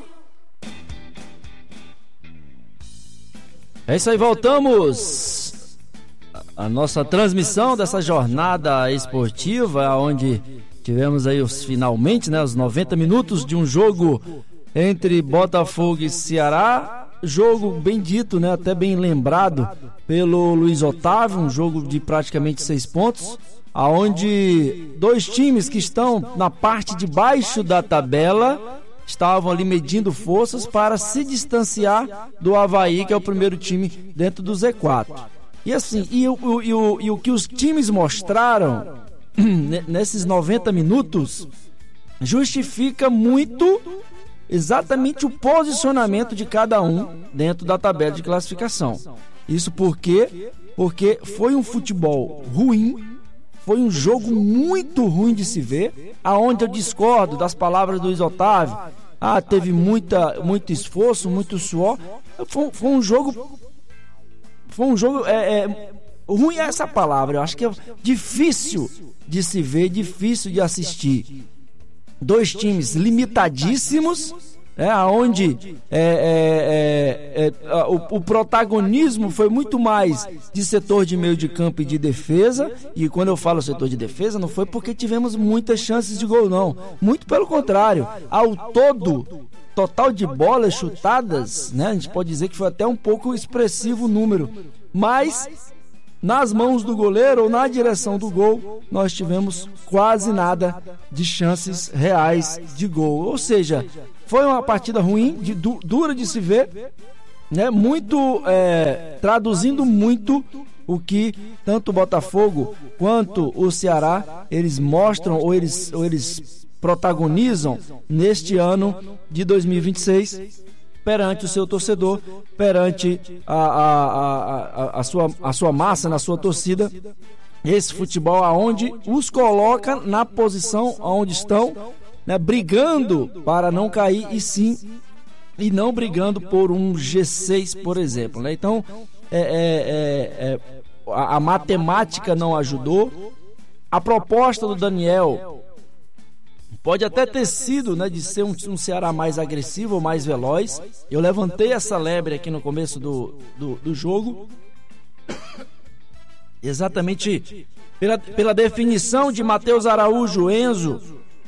É isso aí, voltamos a nossa transmissão dessa jornada esportiva, onde tivemos aí finalmente, os 90 minutos de um jogo entre Botafogo e Ceará, jogo bem dito, até bem lembrado pelo Luiz Otávio, um jogo de praticamente 6 pontos, aonde dois times que estão na parte de baixo da tabela estavam ali medindo forças para se distanciar do Avaí, que é o primeiro time dentro do Z4. E assim, o que os times mostraram nesses 90 minutos justifica muito exatamente o posicionamento de cada um dentro da tabela de classificação. Isso porque foi um futebol ruim, foi um jogo muito ruim de se ver, aonde eu discordo das palavras do Luiz Otávio. Teve muito esforço, muito suor. Foi um jogo ruim é essa palavra. Eu acho que é difícil de se ver, difícil de assistir. Dois times limitadíssimos, onde o protagonismo foi muito mais de setor de meio de campo e de defesa. E quando eu falo setor de defesa, não foi porque tivemos muitas chances de gol, não. Muito pelo contrário. Ao total de bolas chutadas, a gente pode dizer que foi até um pouco expressivo o número. Mas nas mãos do goleiro ou na direção do gol, nós tivemos quase nada de chances reais de gol. Ou seja, foi uma partida ruim, dura de se ver, traduzindo muito o que tanto o Botafogo quanto o Ceará eles mostram ou eles protagonizam neste ano de 2026 perante o seu torcedor, perante a sua massa, na sua torcida. Esse futebol aonde os coloca na posição onde estão, brigando para não cair e não brigando por um G6, por exemplo. Então, a matemática não ajudou. A proposta do Daniel pode até ter sido, de ser um Ceará mais agressivo ou mais veloz. Eu levantei essa lebre aqui no começo do jogo, exatamente pela definição de Matheus Araújo, Enzo,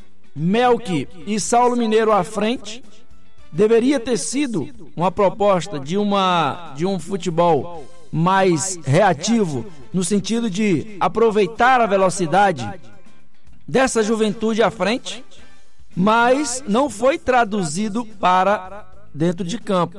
Melk e Saulo Mineiro à frente. Deveria ter sido uma proposta de um futebol mais reativo, no sentido de aproveitar a velocidade dessa juventude à frente, mas não foi traduzido para dentro de campo.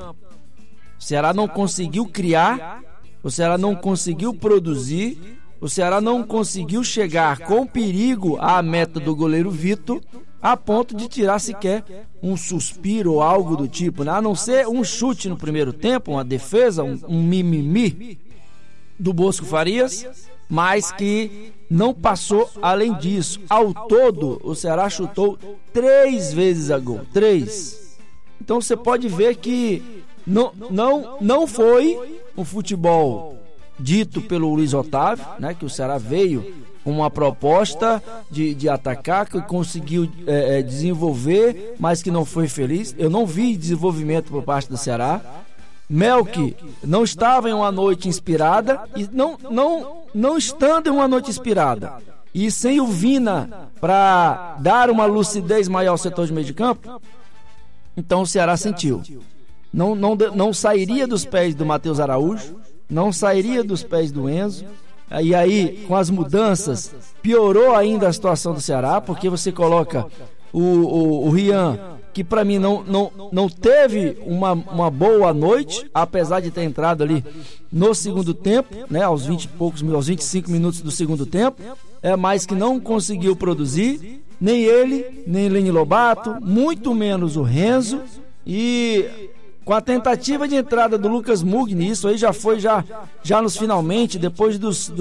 O Ceará não conseguiu criar, o Ceará não conseguiu produzir, o Ceará não conseguiu chegar com perigo à meta do goleiro Vitor, a ponto de tirar sequer um suspiro ou algo do tipo, a não ser um chute no primeiro tempo, uma defesa, um mimimi do Bosco Farias, mas que não passou além disso. Ao todo, o Ceará chutou 3 vezes a gol. 3. Então você pode ver que não foi um futebol dito pelo Luiz Otávio, que o Ceará veio com uma proposta de atacar, que conseguiu desenvolver, mas que não foi feliz. Eu não vi desenvolvimento por parte do Ceará. Melk não estava em uma noite inspirada, e não estando em uma noite inspirada e sem o Vina para dar uma lucidez maior ao setor de meio de campo, então o Ceará sentiu. Não sairia dos pés do Matheus Araújo, não sairia dos pés do Enzo. E aí, com as mudanças, piorou ainda a situação do Ceará, porque você coloca o Rian, que para mim não teve uma boa noite, apesar de ter entrado ali no segundo tempo, aos 25 minutos do segundo tempo, mas que não conseguiu produzir, nem ele, nem Leni Lobato, muito menos o Renzo, e com a tentativa de entrada do Lucas Mugni, isso aí já foi já nos finalmente, depois dos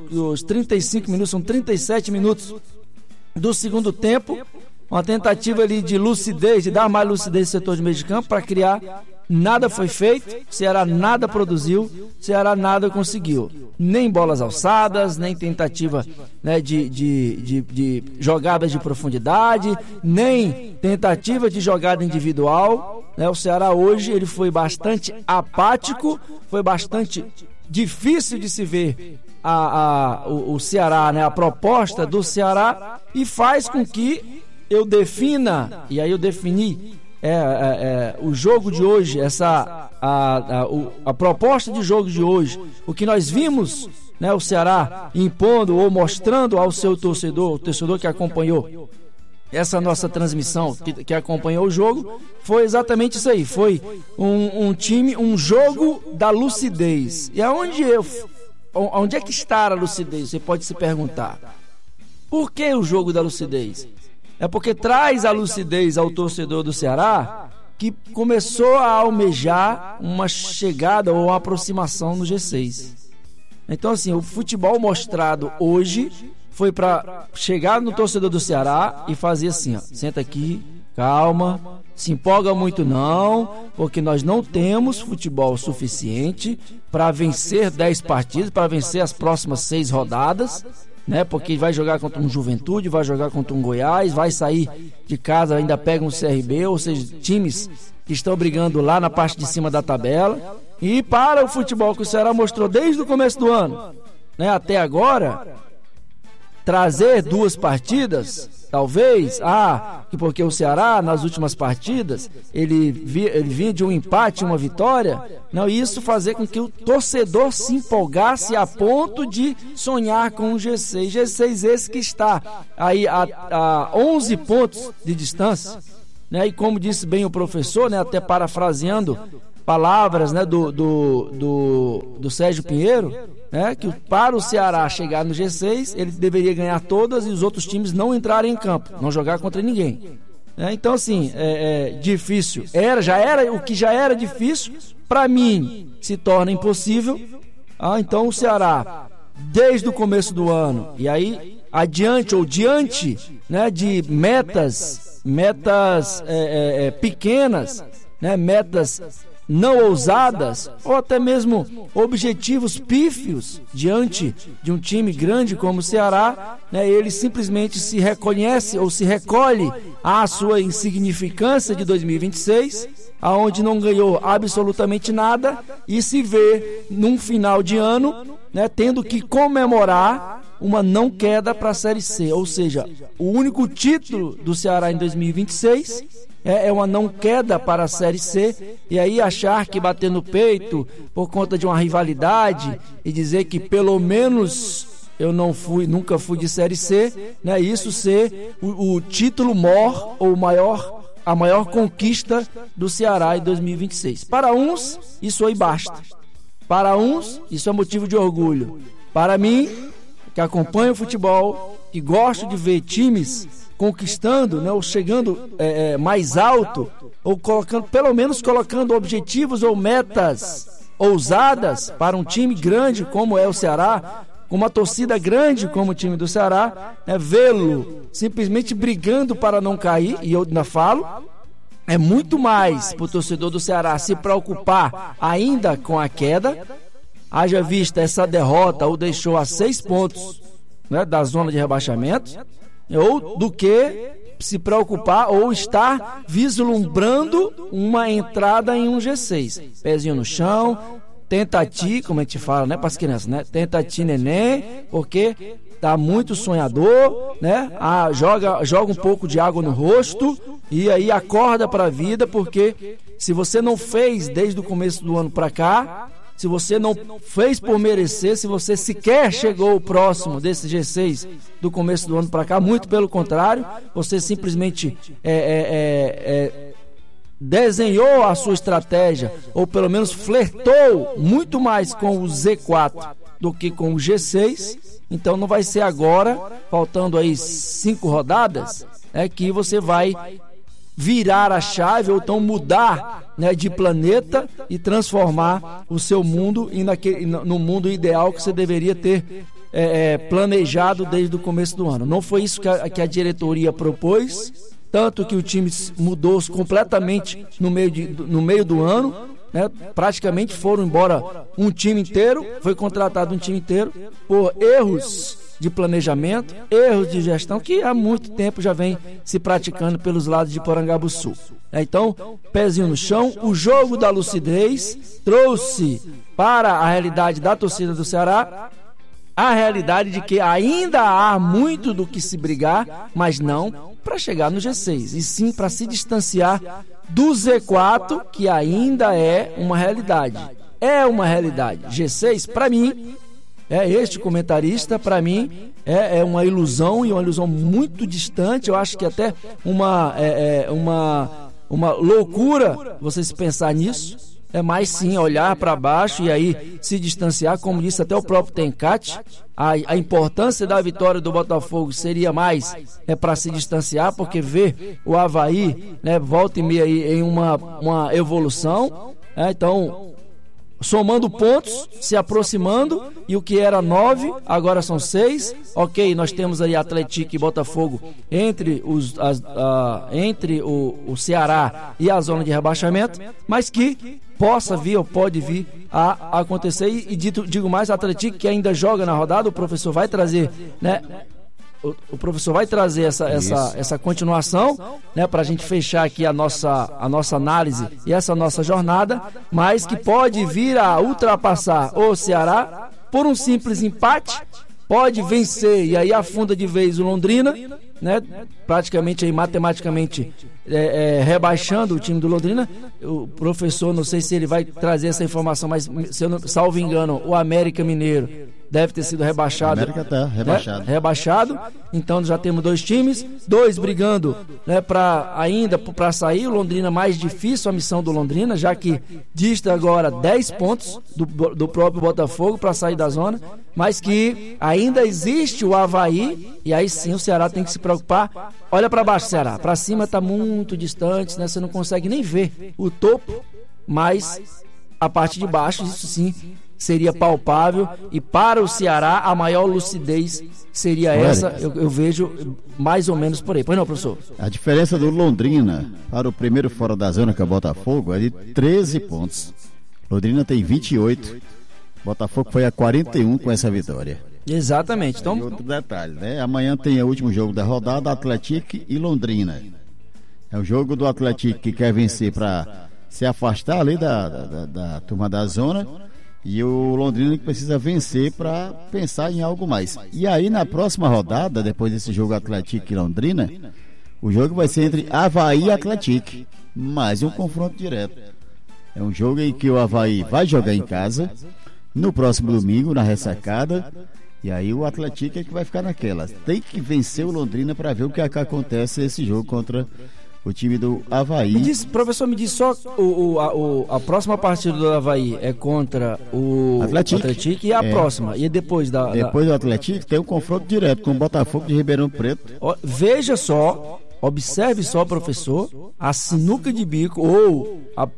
35 minutos, são 37 minutos do segundo tempo, uma tentativa ali de lucidez, de dar mais lucidez no setor de meio de campo para criar. Nada foi feito, o Ceará nada produziu, o Ceará nada conseguiu. Nem bolas alçadas, nem tentativa de jogadas de profundidade, nem tentativa de jogada individual. O Ceará hoje ele foi bastante apático, foi bastante difícil de se ver o Ceará, a proposta do Ceará, e faz com que eu defina, e aí eu defini o jogo de hoje, a proposta de jogo de hoje, o que nós vimos, o Ceará impondo ou mostrando ao seu torcedor, o torcedor que acompanhou essa nossa transmissão, que acompanhou o jogo, foi exatamente isso aí. Foi um jogo da lucidez. E onde é que está a lucidez? Você pode se perguntar. Por que o jogo da lucidez? É porque traz a lucidez ao torcedor do Ceará, que começou a almejar uma chegada ou uma aproximação no G6. Então, assim, o futebol mostrado hoje foi para chegar no torcedor do Ceará e fazer assim, ó, senta aqui, calma, se empolga muito não, porque nós não temos futebol suficiente para vencer 10 partidas, para vencer as próximas 6 rodadas, né? Porque vai jogar contra um Juventude, vai jogar contra um Goiás, vai sair de casa, ainda pega um CRB, ou seja, times que estão brigando lá na parte de cima da tabela. E para o futebol que o Ceará mostrou desde o começo do ano, né, até agora, trazer 2 partidas, talvez, porque o Ceará nas últimas partidas ele vinha de um empate, uma vitória, não, isso fazer com que o torcedor se empolgasse a ponto de sonhar com o G6 esse que está aí a 11 pontos de distância, né? E como disse bem o professor, né, até parafraseando palavras, né, do Sérgio Pinheiro, né, que para o Ceará chegar no G6 ele deveria ganhar todas e os outros times não entrarem em campo, não jogar contra ninguém, né? Então assim, difícil, o que já era difícil, para mim se torna impossível. Então o Ceará, desde o começo do ano, e aí diante, né, de metas pequenas, né, metas não ousadas, ou até mesmo objetivos pífios diante de um time grande como o Ceará, né, ele simplesmente se reconhece ou se recolhe à sua insignificância de 2026, aonde não ganhou absolutamente nada e se vê num final de ano, né, tendo que comemorar uma não queda para a Série C, ou seja, o único título do Ceará em 2026 é uma não queda para a Série C, e aí achar que bater no peito por conta de uma rivalidade e dizer que pelo menos eu nunca fui de Série C, né, isso ser o título maior ou a maior conquista do Ceará em 2026. Para uns, isso aí basta. Para uns, isso é motivo de orgulho. Para mim, que acompanho o futebol, que gosto de ver times conquistando, né, ou chegando mais alto, ou pelo menos colocando objetivos ou metas ousadas para um time grande como é o Ceará, com uma torcida grande como o time do Ceará, né, vê-lo simplesmente brigando para não cair, e eu ainda falo, é muito mais para o torcedor do Ceará se preocupar ainda com a queda, haja vista essa derrota o deixou a 6 pontos, né, da zona de rebaixamento, ou do que se preocupar ou estar vislumbrando uma entrada em um G6. Pezinho no chão, tenta-ti, como a gente fala, né, para as crianças, né? Tenta-ti, neném, porque tá muito sonhador, né? Joga um pouco de água no rosto e aí acorda para a vida, porque se você não fez desde o começo do ano para cá, se você não fez por merecer, se você sequer chegou próximo desse G6 do começo do ano para cá, muito pelo contrário, você simplesmente desenhou a sua estratégia, ou pelo menos flertou muito mais com o Z4 do que com o G6, então não vai ser agora, faltando aí 5 rodadas, que você vai virar a chave ou então mudar, né, de planeta e transformar o seu mundo no mundo ideal que você deveria ter planejado desde o começo do ano. Não foi isso que a diretoria propôs, tanto que o time mudou completamente no meio do ano, né? Praticamente foram embora um time inteiro, foi contratado um time inteiro por erros de planejamento, erros de gestão que há muito tempo já vem se praticando pelos lados de Porangabuçu. Então, pezinho no chão, o jogo da lucidez trouxe para a realidade da torcida do Ceará a realidade de que ainda há muito do que se brigar, mas não para chegar no G6, e sim para se distanciar do Z4, que ainda é uma realidade. É uma realidade. G6, para mim, este comentarista, para mim, é uma ilusão, e uma ilusão muito distante. Eu acho que até uma loucura você se pensar nisso. É mais sim olhar para baixo e aí se distanciar, como disse até o próprio Tencati. A importância da vitória do Botafogo seria mais para se distanciar, porque ver o Avaí, né, volta e meia aí em uma evolução, então somando pontos, se aproximando, e o que era 9, agora são 6. Ok, nós temos aí Atlético e Botafogo entre o Ceará e a zona de rebaixamento, mas que possa vir ou pode vir a acontecer. E digo mais, Atlético que ainda joga na rodada, o professor vai trazer, né? O professor vai trazer essa continuação, né, para a gente fechar aqui a nossa análise e essa nossa jornada, mas que pode vir a ultrapassar o Ceará por um simples empate, pode vencer e aí afunda de vez o Londrina, né, praticamente aí matematicamente rebaixando o time do Londrina. O professor, não sei se ele vai trazer essa informação, mas se eu não salvo engano, o América Mineiro deve ter sido rebaixado. A América tá rebaixado. Né? Rebaixado. Então já temos 2 times, 2 brigando, né, para sair. O Londrina mais difícil, a missão do Londrina, já que dista agora 10 pontos do próprio Botafogo para sair da zona, mas que ainda existe o Avaí, e aí sim o Ceará tem que se preocupar. Olha para baixo, Ceará, para cima está muito distante, né? Você não consegue nem ver o topo, mas a parte de baixo, isso sim seria palpável, e para o Ceará a maior lucidez seria essa, eu vejo mais ou menos por aí. Pois não, professor? A diferença do Londrina para o primeiro fora da zona, que é o Botafogo, é de 13 pontos. Londrina tem 28, Botafogo foi a 41 com essa vitória. Exatamente. Então, e outro detalhe, né? Amanhã tem o último jogo da rodada, Atlético e Londrina. É o jogo do Atlético que quer vencer para se afastar ali da turma da zona, e o Londrina que precisa vencer para pensar em algo mais. E aí na próxima rodada, depois desse jogo Atlético e Londrina, o jogo vai ser entre Avaí e Atlético, mais um confronto direto. É um jogo em que o Avaí vai jogar em casa no próximo domingo, na ressacada, e aí o Atlético é que vai ficar naquela. Tem que vencer o Londrina para ver o que acontece nesse jogo contra o time do Avaí. Professor, me diz só, a próxima partida do Avaí é contra o Atlético, e a próxima? E depois Depois do Atlético tem um confronto direto com o Botafogo de Ribeirão Preto. Veja só, observe só, professor, a sinuca de bico ou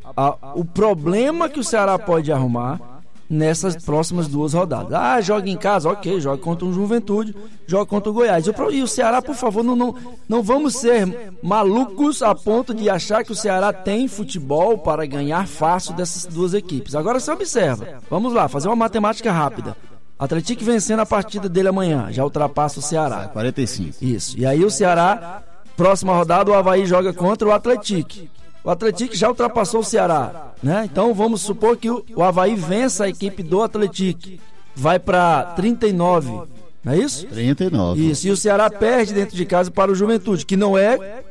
o problema que o Ceará pode arrumar nessas próximas 2 rodadas. Joga em casa, ok, joga contra o Juventude, joga contra o Goiás. E o Ceará, por favor, não vamos ser malucos a ponto de achar que o Ceará tem futebol para ganhar fácil dessas 2 equipes. Agora você observa, vamos lá, fazer uma matemática rápida. Atlético vencendo a partida dele amanhã, já ultrapassa o Ceará. 45. Isso, e aí o Ceará, próxima rodada, o Avaí joga contra o Atlético. O Atlético já ultrapassou o Ceará, né? Então vamos supor que o Avaí vença a equipe do Atlético, vai para 39, não é isso? 39. Isso, e o Ceará perde dentro de casa para o Juventude, que não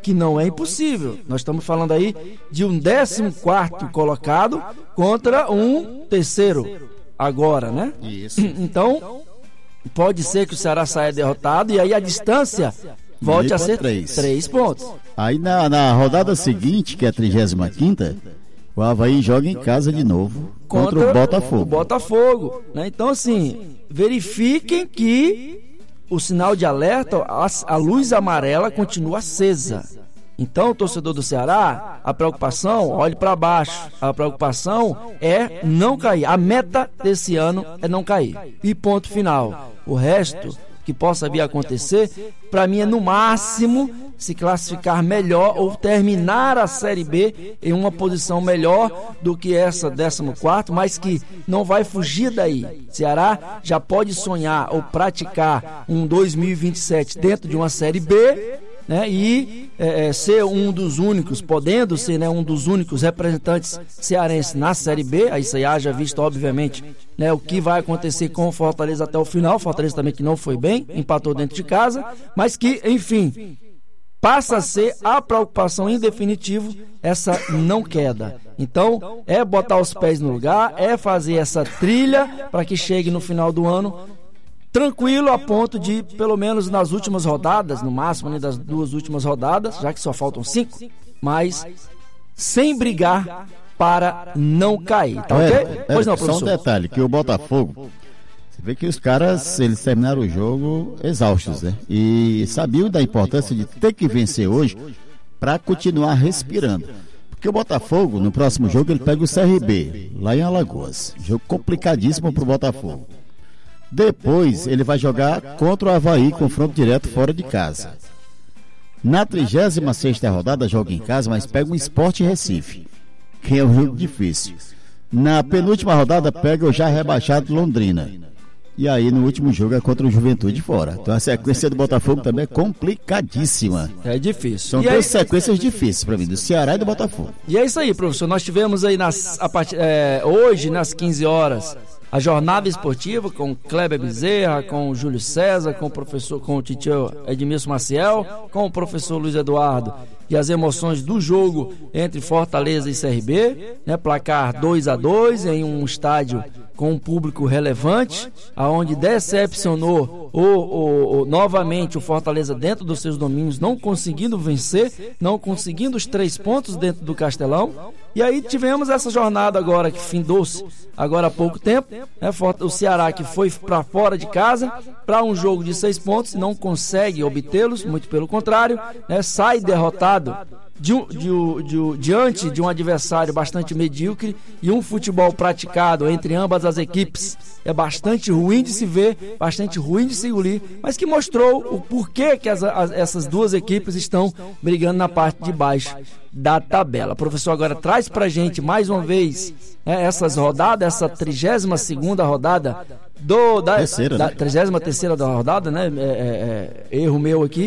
é impossível. Nós estamos falando aí de um 14º colocado contra um 3º agora, né? Isso. Então pode ser que o Ceará saia derrotado, e aí a distância volte a ser 3 pontos. Aí na rodada seguinte, que é a 35ª, o Avaí joga em casa de novo contra o Botafogo. O Botafogo, né? Então assim, verifiquem que o sinal de alerta, a luz amarela continua acesa. Então, o torcedor do Ceará, a preocupação, olhe para baixo, a preocupação é não cair. A meta desse ano é não cair. E ponto final. O resto que possa vir a acontecer, para mim é no máximo se classificar melhor ou terminar a Série B em uma posição melhor do que essa 14ª, mas que não vai fugir daí. Ceará já pode sonhar ou praticar um 2027 dentro de uma Série B, né, e ser um dos únicos, podendo ser, né, um dos únicos representantes cearenses na Série B. Aí você haja visto, obviamente, né, o que vai acontecer com o Fortaleza até o final. Fortaleza também que não foi bem, empatou dentro de casa, mas que, enfim, passa a ser a preocupação em definitivo essa não queda. Então, é botar os pés no lugar, é fazer essa trilha para que chegue no final do ano tranquilo, a ponto de, pelo menos nas últimas rodadas, no máximo, né, das 2 últimas rodadas, já que só faltam 5, mas sem brigar para não cair, tá ok? Pois não, professor. Só um detalhe, que o Botafogo, você vê que os caras, eles terminaram o jogo exaustos, né? E sabiam da importância de ter que vencer hoje para continuar respirando. Porque o Botafogo, no próximo jogo, ele pega o CRB, lá em Alagoas. Jogo complicadíssimo pro Botafogo. Depois, ele vai jogar contra o Avaí, confronto direto fora de casa. Na 36ª rodada, joga em casa, mas pega o Sport Recife, que é um jogo difícil. Na penúltima rodada, pega o já rebaixado Londrina. E aí, no último jogo, é contra o Juventude fora. Então, a sequência do Botafogo também é complicadíssima. É difícil. São duas sequências difíceis para mim, do Ceará e do Botafogo. E é isso aí, professor. Nós tivemos aí hoje, nas 15 horas, a jornada esportiva com o Kleber Bezerra, com o Júlio César, com o titio Edmilson Maciel, com o professor Luiz Eduardo. E as emoções do jogo entre Fortaleza e CRB, né? Placar 2-2 em um estádio com um público relevante, aonde decepcionou novamente o Fortaleza dentro dos seus domínios, não conseguindo vencer, não conseguindo os 3 pontos dentro do Castelão. E aí tivemos essa jornada agora que findou-se agora há pouco tempo, né? O Ceará que foi para fora de casa para um jogo de 6 pontos, não consegue obtê-los, muito pelo contrário, né? Sai derrotado diante de um adversário bastante medíocre, e um futebol praticado entre ambas as equipes é bastante ruim de se ver, bastante ruim de se engolir, mas que mostrou o porquê que essas duas equipes estão brigando na parte de baixo da tabela. O professor agora traz pra gente mais uma vez, né, essas rodadas, essa 32ª rodada da 33ª da rodada, né? Erro meu aqui.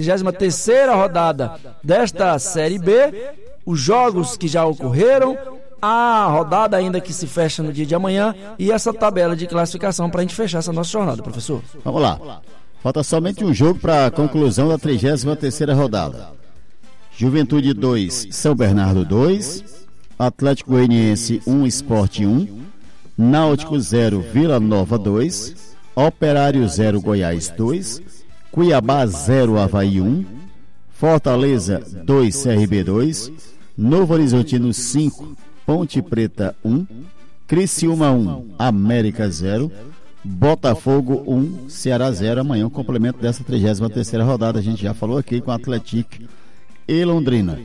33ª rodada desta Série B. Os jogos que já ocorreram, a rodada ainda que se fecha no dia de amanhã e essa tabela de classificação para a gente fechar essa nossa jornada, professor. Vamos lá. Falta somente um jogo para a conclusão da 33ª rodada. Juventude 2, São Bernardo 2, Atlético Goianiense 1, Sport 1, Náutico 0, Vila Nova 2, Operário 0, Goiás 2, Cuiabá 0, Avaí 1, Fortaleza 2, CRB 2, Novo Horizontino 5, Ponte Preta 1, Criciúma 1, América 0, Botafogo 1, Ceará 0. Amanhã o complemento dessa 33ª rodada, a gente já falou aqui com Atlético e Londrina.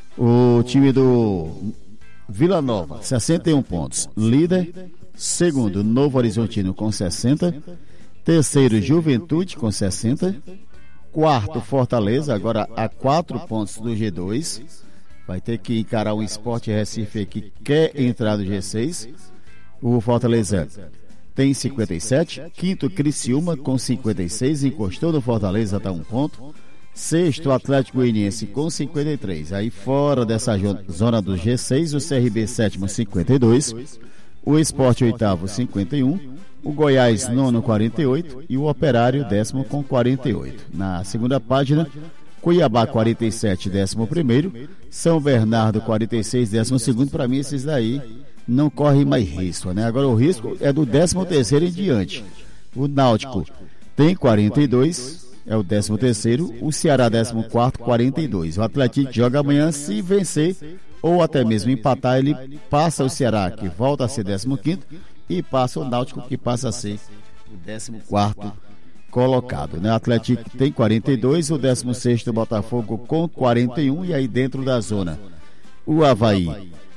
O time do Vila Nova, 61 pontos, líder. Segundo, Novo Horizontino com 60. Terceiro, Juventude com 60. Quarto, Fortaleza, agora a 4 pontos do G2. Vai ter que encarar o Sport Recife que quer entrar no G6. O Fortaleza tem 57. Quinto, Criciúma com 56. Encostou no Fortaleza, está 1 ponto. Sexto, Atlético Goianiense com 53. Aí fora dessa zona do G6, o CRB sétimo 52. O Sport oitavo 51. O Goiás nono 48. E o Operário décimo com 48. Na segunda página, Cuiabá 47, 11º. São Bernardo 46, 12º. Para mim esses daí não correm mais risco, né? Agora o risco é do 13º em diante. O Náutico tem 42, é o 13º. O Ceará 14º, 42. O Atlético joga amanhã, se vencer ou até mesmo empatar, ele passa o Ceará, que volta a ser 15º, e passa o Náutico, que passa a ser o 14º colocado, né? O Atlético tem 42, o 16º Botafogo com 41, e aí dentro da zona o Avaí,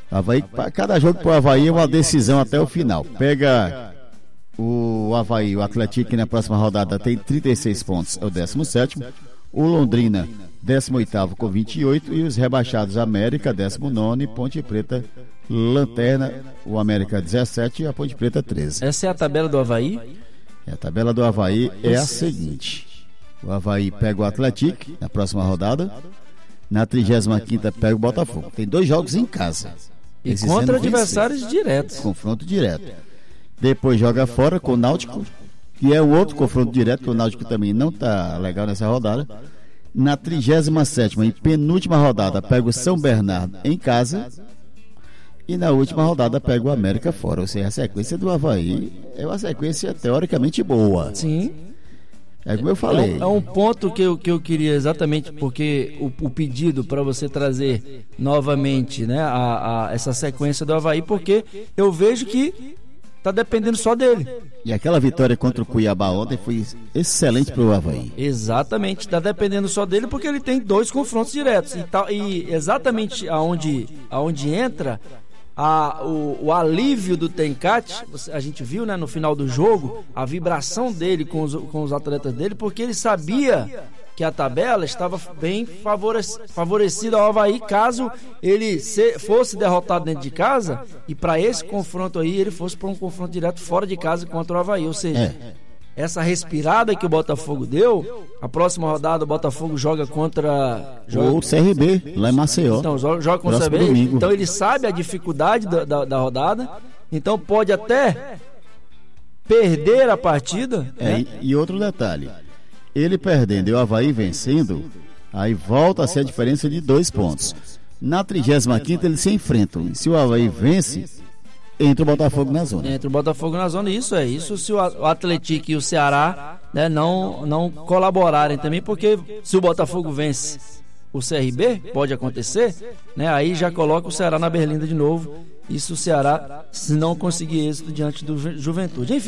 cada jogo pro Avaí é uma decisão até o final. Pega o Avaí, o Atlético, que na próxima rodada tem 36 pontos, é o 17º. O Londrina 18º com 28, e os rebaixados América 19º e Ponte Preta lanterna, o América 17 e a Ponte Preta 13. Essa é a tabela do Avaí? A tabela do Avaí é a seguinte: o Avaí pega o Atlético na próxima rodada, na 35ª pega o Botafogo. Tem 2 jogos em casa e contra adversários diretos, confronto direto. Depois joga fora com o Náutico, que é um outro confronto direto, que o Náutico também não está legal nessa rodada. Na 37ª e penúltima rodada pega o São Bernardo em casa, e na última rodada pega o América fora. Ou seja, a sequência do Avaí é uma sequência teoricamente boa. Sim. É como eu falei. É um ponto que eu queria exatamente, porque o pedido para você trazer novamente, né, essa sequência do Avaí, porque eu vejo que tá dependendo só dele. E aquela vitória contra o Cuiabá ontem foi excelente para o Avaí. Exatamente, tá dependendo só dele porque ele tem 2 confrontos diretos. E exatamente aonde entra o alívio do Tencate, a gente viu, né, no final do jogo, a vibração dele com os atletas dele, porque ele sabia que a tabela estava bem favorecida ao Avaí caso ele fosse derrotado dentro de casa e para esse confronto aí ele fosse para um confronto direto fora de casa contra o Avaí, ou seja, essa respirada que o Botafogo deu, a próxima rodada o Botafogo joga contra o CRB, lá em Maceió. Então, joga contra o CRB, domingo. Então ele sabe a dificuldade da rodada, então pode até perder a partida. Né? E outro detalhe, ele perdendo e o Avaí vencendo, aí volta a ser a diferença de 2 pontos. Na 35ª eles se enfrentam. Se o Avaí vence, entra o Botafogo na zona. Entra o Botafogo na zona, isso se o Atlético e o Ceará, né, não colaborarem também, porque se o Botafogo vence o CRB, pode acontecer, né, aí já coloca o Ceará na berlinda de novo. Isso o Ceará, se não conseguir êxito diante do Juventude. Enfim.